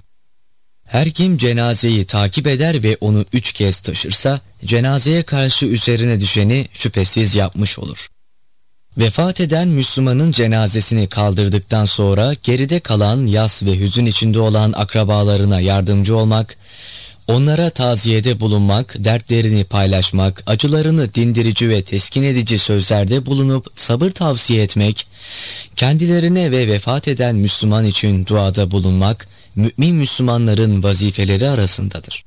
Her kim cenazeyi takip eder ve onu 3 kez taşırsa, cenazeye karşı üzerine düşeni şüphesiz yapmış olur. Vefat eden Müslümanın cenazesini kaldırdıktan sonra geride kalan yas ve hüzün içinde olan akrabalarına yardımcı olmak, onlara taziyede bulunmak, dertlerini paylaşmak, acılarını dindirici ve teskin edici sözlerde bulunup sabır tavsiye etmek, kendilerine ve vefat eden Müslüman için duada bulunmak, mümin Müslümanların vazifeleri arasındadır.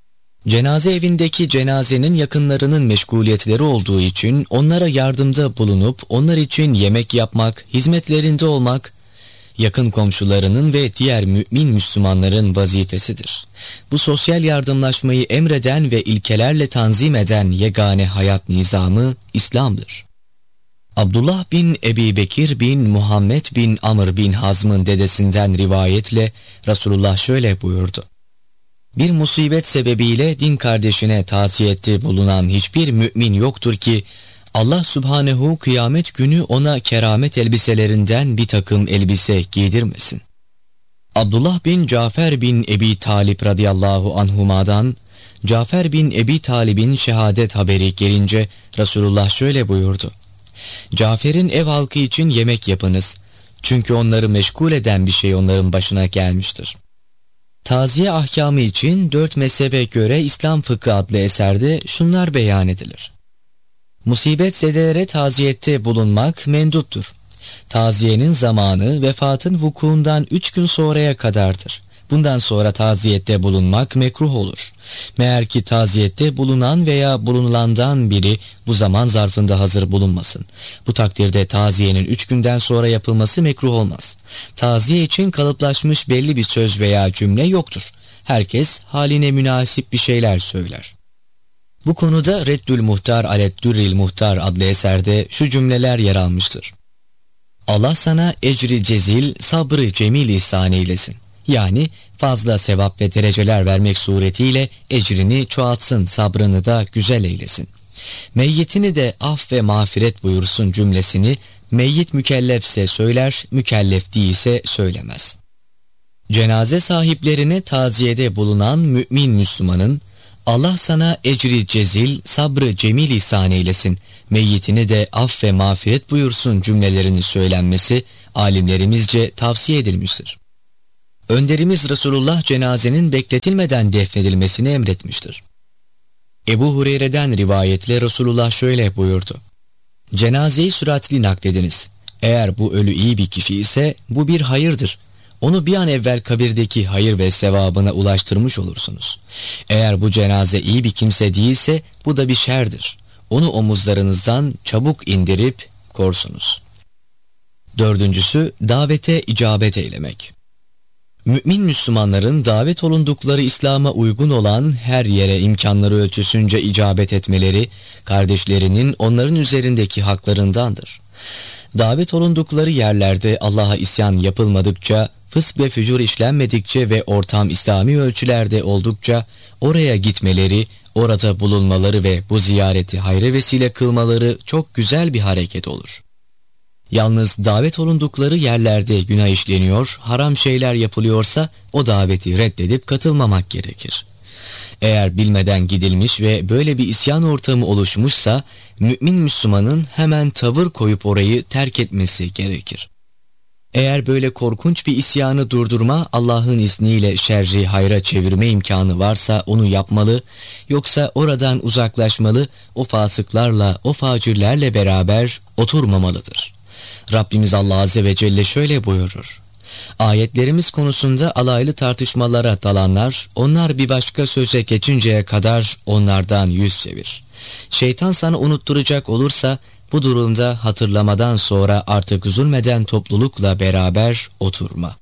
Cenaze evindeki cenazenin yakınlarının meşguliyetleri olduğu için onlara yardımda bulunup onlar için yemek yapmak, hizmetlerinde olmak, yakın komşularının ve diğer mümin Müslümanların vazifesidir. Bu sosyal yardımlaşmayı emreden ve ilkelerle tanzim eden yegane hayat nizamı İslam'dır. Abdullah bin Ebi Bekir bin Muhammed bin Amr bin Hazm'ın dedesinden rivayetle Resulullah şöyle buyurdu: Bir musibet sebebiyle din kardeşine taziyette bulunan hiçbir mümin yoktur ki Allah Subhanehu kıyamet günü ona keramet elbiselerinden bir takım elbise giydirmesin. Abdullah bin Cafer bin Ebi Talib radıyallahu anhuma'dan Cafer bin Ebi Talib'in şehadet haberi gelince Resulullah şöyle buyurdu: Cafer'in ev halkı için yemek yapınız. Çünkü onları meşgul eden bir şey onların başına gelmiştir. Taziye ahkamı için 4 mezhebe göre İslam Fıkhı adlı eserde şunlar beyan edilir. Musibet zedelere taziyette bulunmak menduptur. Taziyenin zamanı vefatın vukuundan 3 gün sonraya kadardır. Bundan sonra taziyette bulunmak mekruh olur. Meğer ki taziyette bulunan veya bulunulandan biri bu zaman zarfında hazır bulunmasın. Bu takdirde taziyenin 3 günden sonra yapılması mekruh olmaz. Taziye için kalıplaşmış belli bir söz veya cümle yoktur. Herkes haline münasip bir şeyler söyler. Bu konuda Reddül Muhtar Aleddürril Muhtar adlı eserde şu cümleler yer almıştır. Allah sana ecri cezil, sabrı cemil ihsan eylesin. Yani fazla sevap ve dereceler vermek suretiyle ecrini çoğaltsın, sabrını da güzel eylesin. Meyyitini de af ve mağfiret buyursun cümlesini meyyit mükellefse söyler, mükellef değilse söylemez. Cenaze sahiplerine taziyede bulunan mümin Müslümanın Allah sana ecri cezil, sabrı cemil ihsan eylesin, meyyitini de af ve mağfiret buyursun cümlelerini söylenmesi alimlerimizce tavsiye edilmiştir. Önderimiz Resulullah cenazenin bekletilmeden defnedilmesini emretmiştir. Ebu Hureyre'den rivayetle Resulullah şöyle buyurdu: cenazeyi süratli naklediniz. Eğer bu ölü iyi bir kişi ise bu bir hayırdır. Onu bir an evvel kabirdeki hayır ve sevabına ulaştırmış olursunuz. Eğer bu cenaze iyi bir kimse değilse bu da bir şerdir. Onu omuzlarınızdan çabuk indirip korsunuz. Dördüncüsü, davete icabet eylemek. Mümin Müslümanların davet olundukları İslam'a uygun olan her yere imkanları ölçüsünce icabet etmeleri, kardeşlerinin onların üzerindeki haklarındandır. Davet olundukları yerlerde Allah'a isyan yapılmadıkça, fısk ve fücur işlenmedikçe ve ortam İslami ölçülerde oldukça oraya gitmeleri, orada bulunmaları ve bu ziyareti hayra vesile kılmaları çok güzel bir hareket olur. Yalnız davet olundukları yerlerde günah işleniyor, haram şeyler yapılıyorsa o daveti reddedip katılmamak gerekir. Eğer bilmeden gidilmiş ve böyle bir isyan ortamı oluşmuşsa, mümin Müslümanın hemen tavır koyup orayı terk etmesi gerekir. Eğer böyle korkunç bir isyanı durdurma, Allah'ın izniyle şerri hayra çevirme imkanı varsa onu yapmalı, yoksa oradan uzaklaşmalı, o fasıklarla, o facirlerle beraber oturmamalıdır. Rabbimiz Allah Azze ve Celle şöyle buyurur: ayetlerimiz konusunda alaylı tartışmalara dalanlar, onlar bir başka söze geçinceye kadar onlardan yüz çevir. Şeytan sana unutturacak olursa, bu durumda hatırlamadan sonra artık zulmeden toplulukla beraber oturma.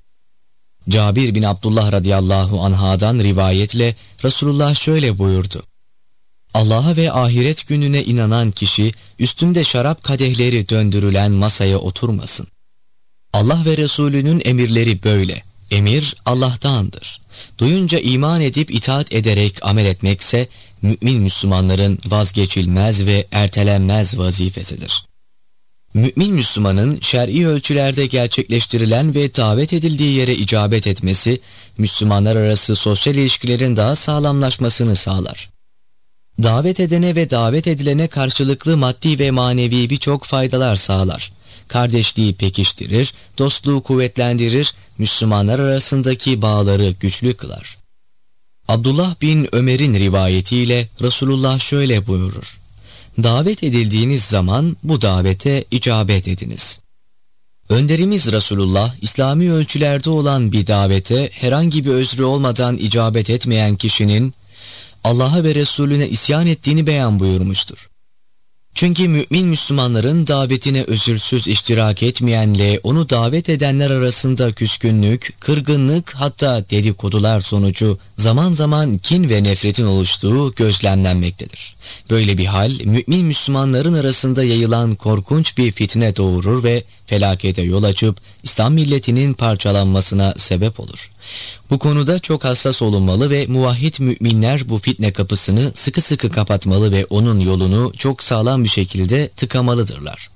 Cabir bin Abdullah radıyallahu anhadan rivayetle Resulullah şöyle buyurdu: Allah'a ve ahiret gününe inanan kişi üstünde şarap kadehleri döndürülen masaya oturmasın. Allah ve Resulünün emirleri böyle. Emir Allah'tandır. Duyunca iman edip itaat ederek amel etmekse mümin Müslümanların vazgeçilmez ve ertelenmez vazifesidir. Mümin Müslümanın şer'i ölçülerde gerçekleştirilen ve davet edildiği yere icabet etmesi, Müslümanlar arası sosyal ilişkilerin daha sağlamlaşmasını sağlar. Davet edene ve davet edilene karşılıklı maddi ve manevi birçok faydalar sağlar. Kardeşliği pekiştirir, dostluğu kuvvetlendirir, Müslümanlar arasındaki bağları güçlü kılar. Abdullah bin Ömer'in rivayetiyle Resulullah şöyle buyurur: davet edildiğiniz zaman bu davete icabet ediniz. Önderimiz Resulullah, İslami ölçülerde olan bir davete herhangi bir özrü olmadan icabet etmeyen kişinin Allah'a ve Resulüne isyan ettiğini beyan buyurmuştur. Çünkü mümin Müslümanların davetine özürsüz iştirak etmeyenle onu davet edenler arasında küskünlük, kırgınlık, hatta dedikodular sonucu zaman zaman kin ve nefretin oluştuğu gözlemlenmektedir. Böyle bir hal mümin Müslümanların arasında yayılan korkunç bir fitne doğurur ve felakete yol açıp İslam milletinin parçalanmasına sebep olur. Bu konuda çok hassas olunmalı ve muvahhid müminler bu fitne kapısını sıkı sıkı kapatmalı ve onun yolunu çok sağlam bir şekilde tıkamalıdırlar.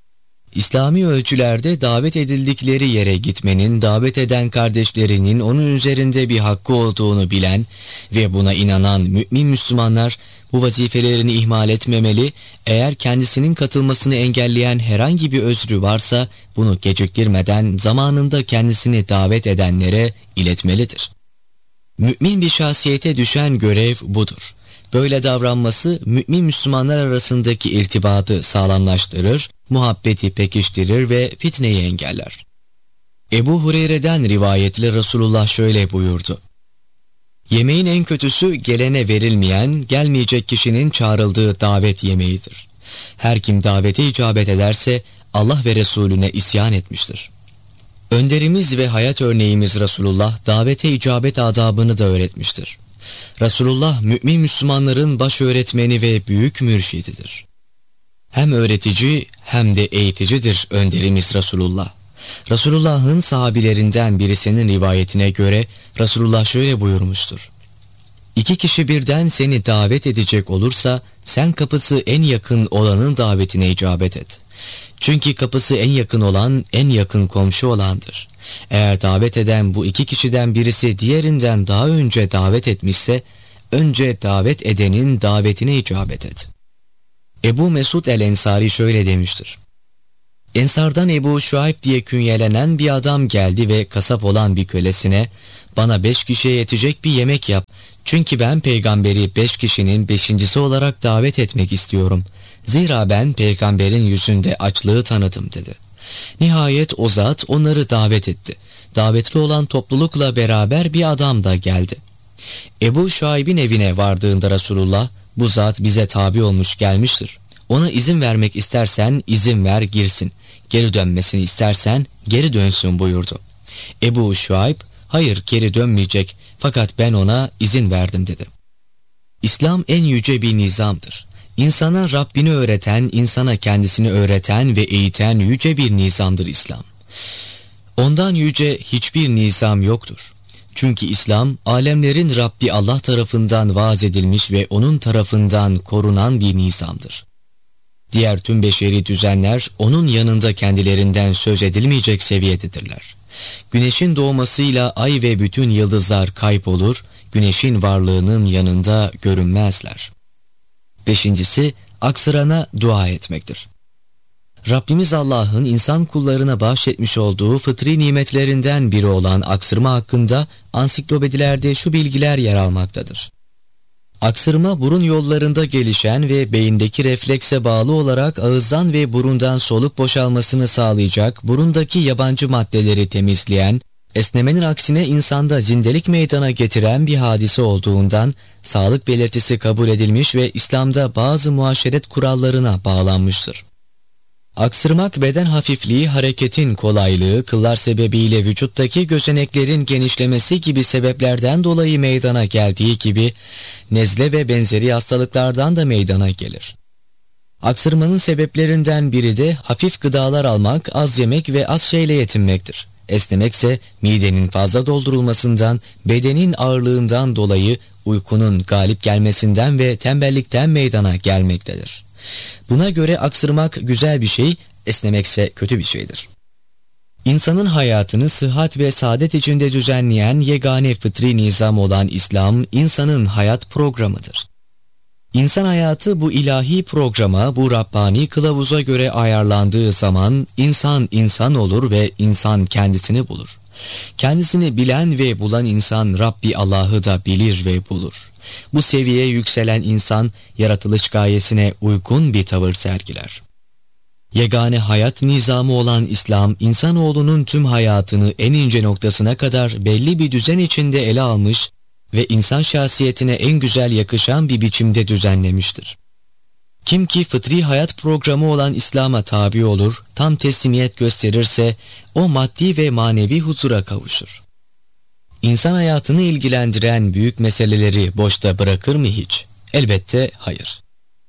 İslami ölçülerde davet edildikleri yere gitmenin davet eden kardeşlerinin onun üzerinde bir hakkı olduğunu bilen ve buna inanan mümin Müslümanlar bu vazifelerini ihmal etmemeli, eğer kendisinin katılmasını engelleyen herhangi bir özrü varsa bunu geciktirmeden zamanında kendisini davet edenlere iletmelidir. Mümin bir şahsiyete düşen görev budur. Böyle davranması mümin Müslümanlar arasındaki irtibatı sağlamlaştırır, muhabbeti pekiştirir ve fitneyi engeller. Ebu Hureyre'den rivayetle Resulullah şöyle buyurdu: yemeğin en kötüsü gelene verilmeyen, gelmeyecek kişinin çağrıldığı davet yemeğidir. Her kim davete icabet ederse Allah ve Resulüne isyan etmiştir. Önderimiz ve hayat örneğimiz Resulullah davete icabet adabını da öğretmiştir. Resulullah mümin Müslümanların baş öğretmeni ve büyük mürşididir. Hem öğretici hem de eğiticidir önderimiz Resulullah. Resulullah'ın sahabilerinden birisinin rivayetine göre Resulullah şöyle buyurmuştur: 2 kişi birden seni davet edecek olursa sen kapısı en yakın olanın davetine icabet et. Çünkü kapısı en yakın olan en yakın komşu olandır. Eğer davet eden bu 2 kişiden birisi diğerinden daha önce davet etmişse önce davet edenin davetine icabet et. Ebu Mesud el-Ensari şöyle demiştir. Ensardan Ebu Şuayb diye künyelenen bir adam geldi ve kasap olan bir kölesine, bana 5 kişiye yetecek bir yemek yap. Çünkü ben peygamberi 5 kişinin 5.'si olarak davet etmek istiyorum. Zira ben peygamberin yüzünde açlığı tanıdım dedi. Nihayet o zat onları davet etti. Davetli olan toplulukla beraber bir adam da geldi. Ebu Şuayb'in evine vardığında Resulullah, bu zat bize tabi olmuş gelmiştir. Ona izin vermek istersen izin ver girsin. Geri dönmesini istersen geri dönsün buyurdu. Ebu Şuayb, hayır geri dönmeyecek fakat ben ona izin verdim dedi. İslam en yüce bir nizamdır. İnsana Rabbini öğreten, insana kendisini öğreten ve eğiten yüce bir nizamdır İslam. Ondan yüce hiçbir nizam yoktur. Çünkü İslam, alemlerin Rabbi Allah tarafından vaaz edilmiş ve onun tarafından korunan bir nizamdır. Diğer tüm beşeri düzenler onun yanında kendilerinden söz edilmeyecek seviyededirler. Güneşin doğmasıyla ay ve bütün yıldızlar kaybolur, güneşin varlığının yanında görünmezler. 5. Aksırana dua etmektir. Rabbimiz Allah'ın insan kullarına bahşetmiş olduğu fıtri nimetlerinden biri olan aksırma hakkında ansiklopedilerde şu bilgiler yer almaktadır. Aksırma burun yollarında gelişen ve beyindeki reflekse bağlı olarak ağızdan ve burundan soluk boşalmasını sağlayacak, burundaki yabancı maddeleri temizleyen, esnemenin aksine insanda zindelik meydana getiren bir hadise olduğundan sağlık belirtisi kabul edilmiş ve İslam'da bazı muaşeret kurallarına bağlanmıştır. Aksırmak beden hafifliği, hareketin kolaylığı, kıllar sebebiyle vücuttaki gözeneklerin genişlemesi gibi sebeplerden dolayı meydana geldiği gibi nezle ve benzeri hastalıklardan da meydana gelir. Aksırmanın sebeplerinden biri de hafif gıdalar almak, az yemek ve az şeyle yetinmektir. Esnemekse midenin fazla doldurulmasından, bedenin ağırlığından dolayı uykunun galip gelmesinden ve tembellikten meydana gelmektedir. Buna göre aksırmak güzel bir şey, esnemekse kötü bir şeydir. İnsanın hayatını sıhhat ve saadet içinde düzenleyen yegane fıtri nizam olan İslam, insanın hayat programıdır. İnsan hayatı bu ilahi programa, bu Rabbani kılavuza göre ayarlandığı zaman insan insan olur ve insan kendisini bulur. Kendisini bilen ve bulan insan Rabbi Allah'ı da bilir ve bulur. Bu seviyeye yükselen insan yaratılış gayesine uygun bir tavır sergiler. Yegane hayat nizamı olan İslam, insanoğlunun tüm hayatını en ince noktasına kadar belli bir düzen içinde ele almış ve insan şahsiyetine en güzel yakışan bir biçimde düzenlemiştir. Kim ki fıtri hayat programı olan İslam'a tabi olur, tam teslimiyet gösterirse o maddi ve manevi huzura kavuşur. İnsan hayatını ilgilendiren büyük meseleleri boşta bırakır mı hiç? Elbette hayır.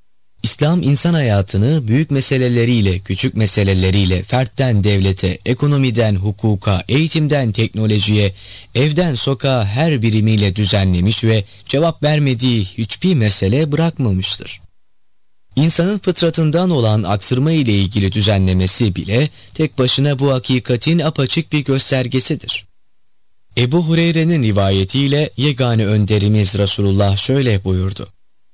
İslam insan hayatını büyük meseleleriyle, küçük meseleleriyle, fertten devlete, ekonomiden hukuka, eğitimden teknolojiye, evden sokağa her birimiyle düzenlemiş ve cevap vermediği hiçbir mesele bırakmamıştır. İnsanın fıtratından olan aksırma ile ilgili düzenlemesi bile tek başına bu hakikatin apaçık bir göstergesidir. Ebu Hureyre'nin rivayetiyle yegane önderimiz Resulullah şöyle buyurdu.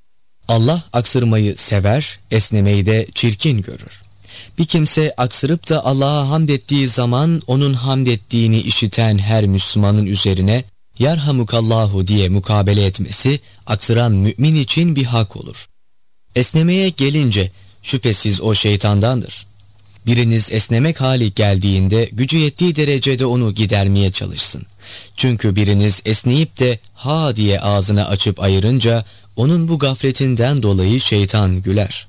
Allah aksırmayı sever, esnemeyi de çirkin görür. Bir kimse aksırıp da Allah'a hamd ettiği zaman onun hamd ettiğini işiten her Müslümanın üzerine "Yerhamukallahu" diye mukabele etmesi aksıran mümin için bir hak olur. Esnemeye gelince şüphesiz o şeytandandır. Biriniz esnemek hali geldiğinde gücü yettiği derecede onu gidermeye çalışsın. Çünkü biriniz esneyip de ha diye ağzını açıp ayırınca onun bu gafletinden dolayı şeytan güler.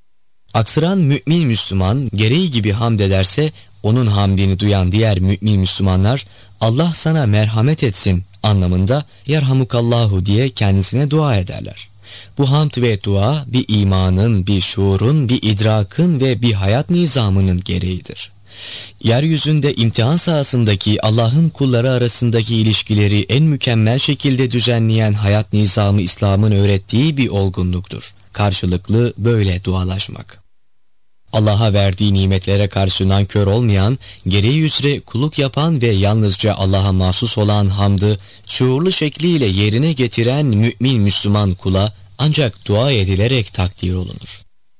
Aksıran mümin Müslüman gereği gibi hamd ederse onun hamdini duyan diğer mümin Müslümanlar Allah sana merhamet etsin anlamında yerhamukallahu diye kendisine dua ederler. Bu hamd ve dua bir imanın, bir şuurun, bir idrakın ve bir hayat nizamının gereğidir. Yeryüzünde imtihan sahasındaki Allah'ın kulları arasındaki ilişkileri en mükemmel şekilde düzenleyen hayat nizamı İslam'ın öğrettiği bir olgunluktur. Karşılıklı böyle dualaşmak. Allah'a verdiği nimetlere karşı nankör olmayan, gereği üzere kulluk yapan ve yalnızca Allah'a mahsus olan hamdı şuurlu şekliyle yerine getiren mümin Müslüman kula ancak dua edilerek takdir olunur.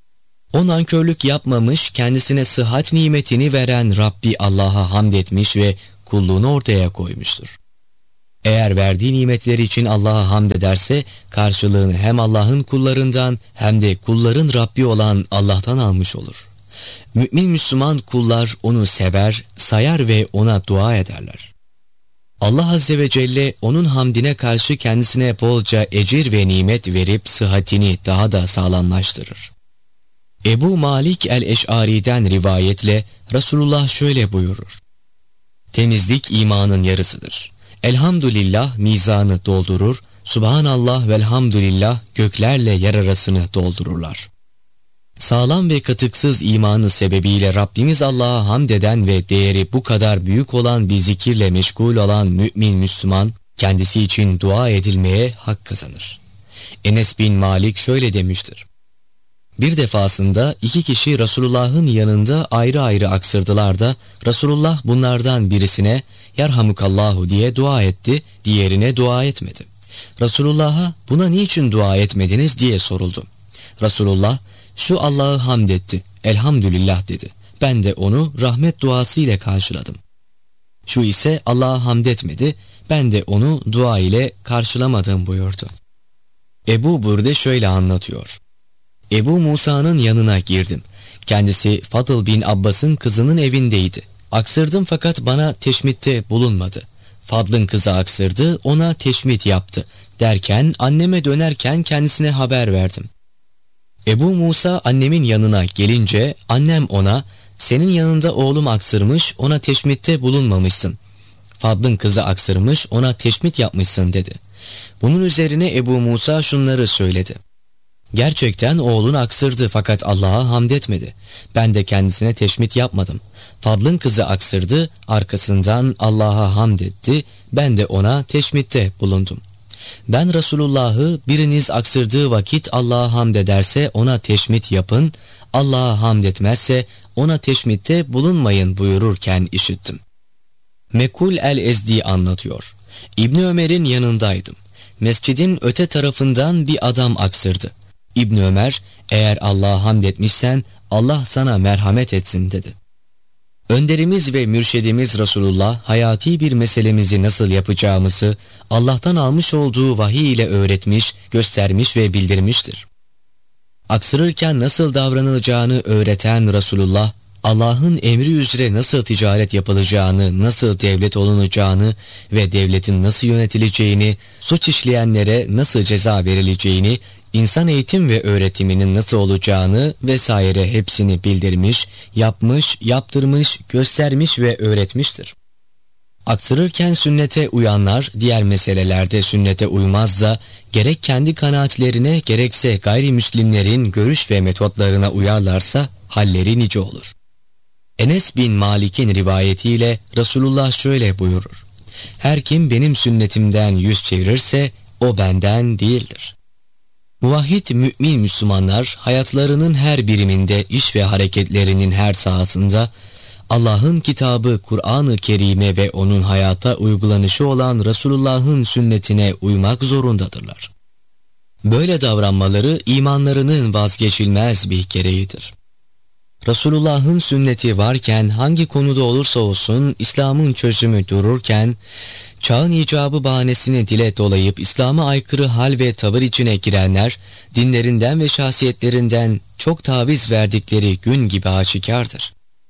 O nankörlük yapmamış, kendisine sıhhat nimetini veren Rabbi Allah'a hamd etmiş ve kulluğunu ortaya koymuştur. Eğer verdiği nimetleri için Allah'a hamd ederse, karşılığını hem Allah'ın kullarından hem de kulların Rabbi olan Allah'tan almış olur. Mümin Müslüman kullar onu sever, sayar ve ona dua ederler. Allah Azze ve Celle onun hamdine karşı kendisine bolca ecir ve nimet verip sıhhatini daha da sağlamlaştırır. Ebu Malik el-Eş'ari'den rivayetle Resulullah şöyle buyurur: temizlik imanın yarısıdır. Elhamdülillah mizanı doldurur, Subhanallah velhamdülillah göklerle yer arasını doldururlar. Sağlam ve katıksız imanı sebebiyle Rabbimiz Allah'a hamd eden ve değeri bu kadar büyük olan bir zikirle meşgul olan mümin Müslüman, kendisi için dua edilmeye hak kazanır. Enes bin Malik şöyle demiştir: bir defasında iki kişi Resulullah'ın yanında ayrı ayrı aksırdılar da Resulullah bunlardan birisine "Yerhamukallahu" diye dua etti, diğerine dua etmedi. Resulullah'a "buna niçin dua etmediniz?" diye soruldu. Resulullah "şu Allah'ı hamd etti, elhamdülillah" dedi. Ben de onu rahmet duası ile karşıladım. Şu ise Allah'a hamd etmedi, ben de onu dua ile karşılamadım buyurdu. Ebu Burde şöyle anlatıyor: Ebu Musa'nın yanına girdim. Kendisi Fadıl bin Abbas'ın kızının evindeydi. Aksırdım fakat bana teşmitte bulunmadı. Fadl'ın kızı aksırdı, ona teşmit yaptı. Derken anneme dönerken kendisine haber verdim. Ebu Musa annemin yanına gelince annem ona "senin yanında oğlum aksırmış, ona teşmitte bulunmamışsın. Fadl'ın kızı aksırmış, ona teşmit yapmışsın" dedi. Bunun üzerine Ebu Musa şunları söyledi: gerçekten oğlun aksırdı fakat Allah'a hamd etmedi. Ben de kendisine teşmit yapmadım. Fadl'ın kızı aksırdı, arkasından Allah'a hamd etti. Ben de ona teşmitte bulundum. Ben Resulullah'ı biriniz aksırdığı vakit Allah'a hamd ederse ona teşmit yapın, Allah'a hamd etmezse ona teşmitte bulunmayın buyururken işittim. Mekul el-Ezdi anlatıyor: İbni Ömer'in yanındaydım. Mescidin öte tarafından bir adam aksırdı. İbni Ömer, "eğer Allah'a hamd etmişsen Allah sana merhamet etsin" dedi. Önderimiz ve mürşidimiz Resulullah hayati bir meselemizi nasıl yapacağımızı Allah'tan almış olduğu vahiy ile öğretmiş, göstermiş ve bildirmiştir. Aksırırken nasıl davranılacağını öğreten Resulullah, Allah'ın emri üzere nasıl ticaret yapılacağını, nasıl devlet olunacağını ve devletin nasıl yönetileceğini, suç işleyenlere nasıl ceza verileceğini, İnsan eğitim ve öğretiminin nasıl olacağını vesaire hepsini bildirmiş, yapmış, yaptırmış, göstermiş ve öğretmiştir. Aksırırken sünnete uyanlar diğer meselelerde sünnete uymaz da gerek kendi kanaatlerine gerekse gayrimüslimlerin görüş ve metotlarına uyarlarsa halleri nice olur. Enes bin Malik'in rivayetiyle Resulullah şöyle buyurur: her kim benim sünnetimden yüz çevirirse o benden değildir. Muvahhid mümin Müslümanlar hayatlarının her biriminde, iş ve hareketlerinin her sahasında Allah'ın kitabı Kur'an-ı Kerim'e ve onun hayata uygulanışı olan Resulullah'ın sünnetine uymak zorundadırlar. Böyle davranmaları imanlarının vazgeçilmez bir gereğidir. Resulullah'ın sünneti varken hangi konuda olursa olsun İslam'ın çözümü dururken çağın icabı bahanesini dile dolayıp İslam'a aykırı hal ve tavır içine girenler dinlerinden ve şahsiyetlerinden çok taviz verdikleri gün gibi aşikardır.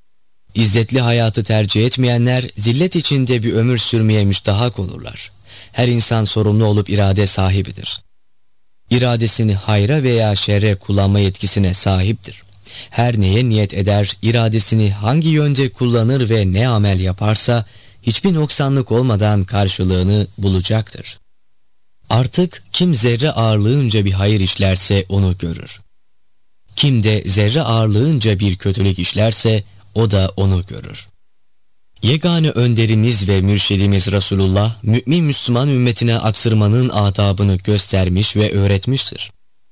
İzzetli hayatı tercih etmeyenler zillet içinde bir ömür sürmeye müstahak olurlar. Her insan sorumlu olup irade sahibidir. İradesini hayra veya şerre kullanma yetkisine sahiptir. Her neye niyet eder, iradesini hangi yönde kullanır ve ne amel yaparsa hiçbir noksanlık olmadan karşılığını bulacaktır. Artık kim zerre ağırlığınca bir hayır işlerse onu görür. Kim de zerre ağırlığınca bir kötülük işlerse o da onu görür. Yegane önderimiz ve mürşidimiz Resulullah, mümin Müslüman ümmetine aksırmanın adabını göstermiş ve öğretmiştir.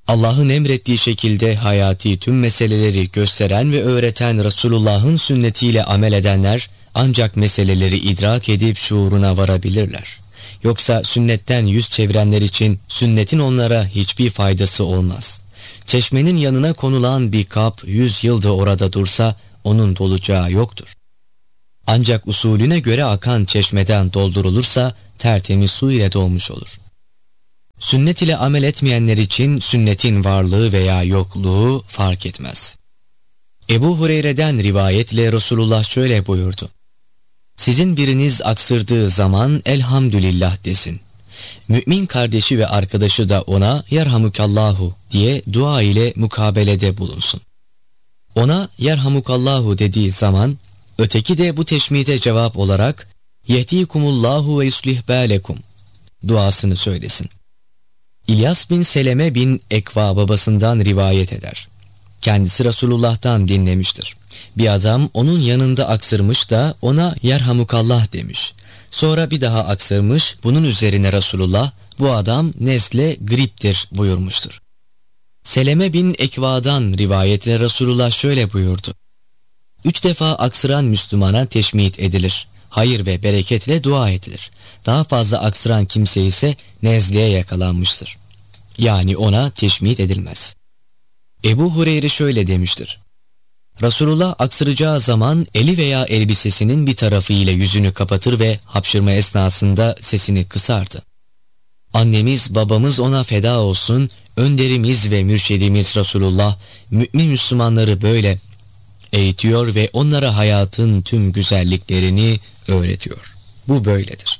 Allah'ın emrettiği şekilde hayati tüm meseleleri gösteren ve öğreten Resulullah'ın sünnetiyle amel edenler ancak meseleleri idrak edip şuuruna varabilirler. Yoksa sünnetten yüz çevirenler için sünnetin onlara hiçbir faydası olmaz. Çeşmenin yanına konulan bir kap 100 yılda orada dursa onun dolacağı yoktur. Ancak usulüne göre akan çeşmeden doldurulursa tertemiz su ile dolmuş olur. Sünnet ile amel etmeyenler için sünnetin varlığı veya yokluğu fark etmez. Ebu Hureyre'den rivayetle Resulullah şöyle buyurdu: Sizin biriniz aksırdığı zaman elhamdülillah desin. Mümin kardeşi ve arkadaşı da ona yerhamukallahu diye dua ile mukabelede bulunsun. Ona yerhamukallahu dediği zaman öteki de bu teşmide cevap olarak yehdikumullahu ve yuslih balekum duasını söylesin. İlyas bin Seleme bin Ekva babasından rivayet eder. Kendisi Resulullah'tan dinlemiştir. Bir adam onun yanında aksırmış da ona yerhamukallah demiş. Sonra bir daha aksırmış, bunun üzerine Resulullah bu adam nezle griptir buyurmuştur. Seleme bin Ekva'dan rivayetle Resulullah şöyle buyurdu: 3 defa aksıran Müslümana teşmit edilir. Hayır ve bereketle dua edilir. Daha fazla aksıran kimse ise nezleye yakalanmıştır. Yani ona teşmit edilmez. Ebu Hureyre şöyle demiştir: Resulullah aksıracağı zaman eli veya elbisesinin bir tarafı ile yüzünü kapatır ve hapşırma esnasında sesini kısardı. Annemiz babamız ona feda olsun, önderimiz ve mürşidimiz Resulullah mümin Müslümanları böyle eğitiyor ve onlara hayatın tüm güzelliklerini öğretiyor. Bu böyledir.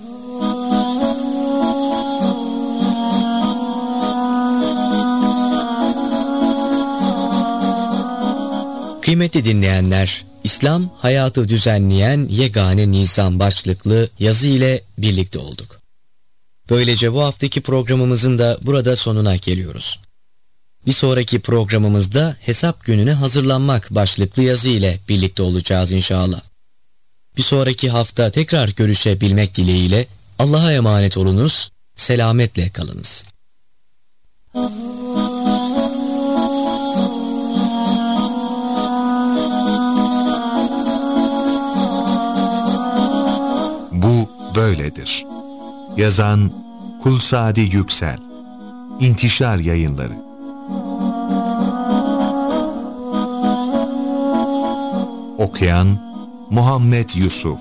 Kıymetli dinleyenler, İslam hayatı düzenleyen yegane nizam başlıklı yazı ile birlikte olduk. Böylece bu haftaki programımızın da burada sonuna geliyoruz. Bir sonraki programımızda hesap gününe hazırlanmak başlıklı yazı ile birlikte olacağız inşallah. Bir sonraki hafta tekrar görüşebilmek dileğiyle Allah'a emanet olunuz, selametle kalınız. Bu böyledir. Yazan Kulsadi Yüksel. İntişar Yayınları. Okuyan Muhammed Yusuf.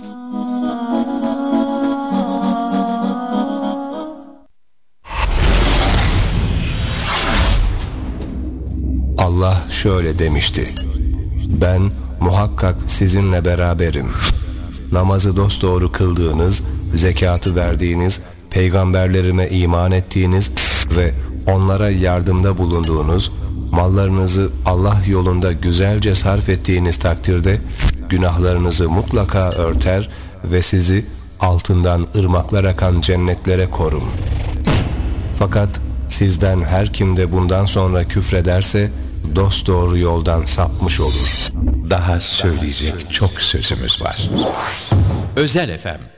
Allah şöyle demişti: Ben muhakkak sizinle beraberim. Namazı dosdoğru kıldığınız, zekatı verdiğiniz, peygamberlerime iman ettiğiniz ve onlara yardımda bulunduğunuz, mallarınızı Allah yolunda güzelce sarf ettiğiniz takdirde günahlarınızı mutlaka örter ve sizi altından ırmaklar akan cennetlere korum. Fakat sizden her kim de bundan sonra küfrederse dosdoğru yoldan sapmış olur. Daha söyleyecek çok sözümüz var. Özel FM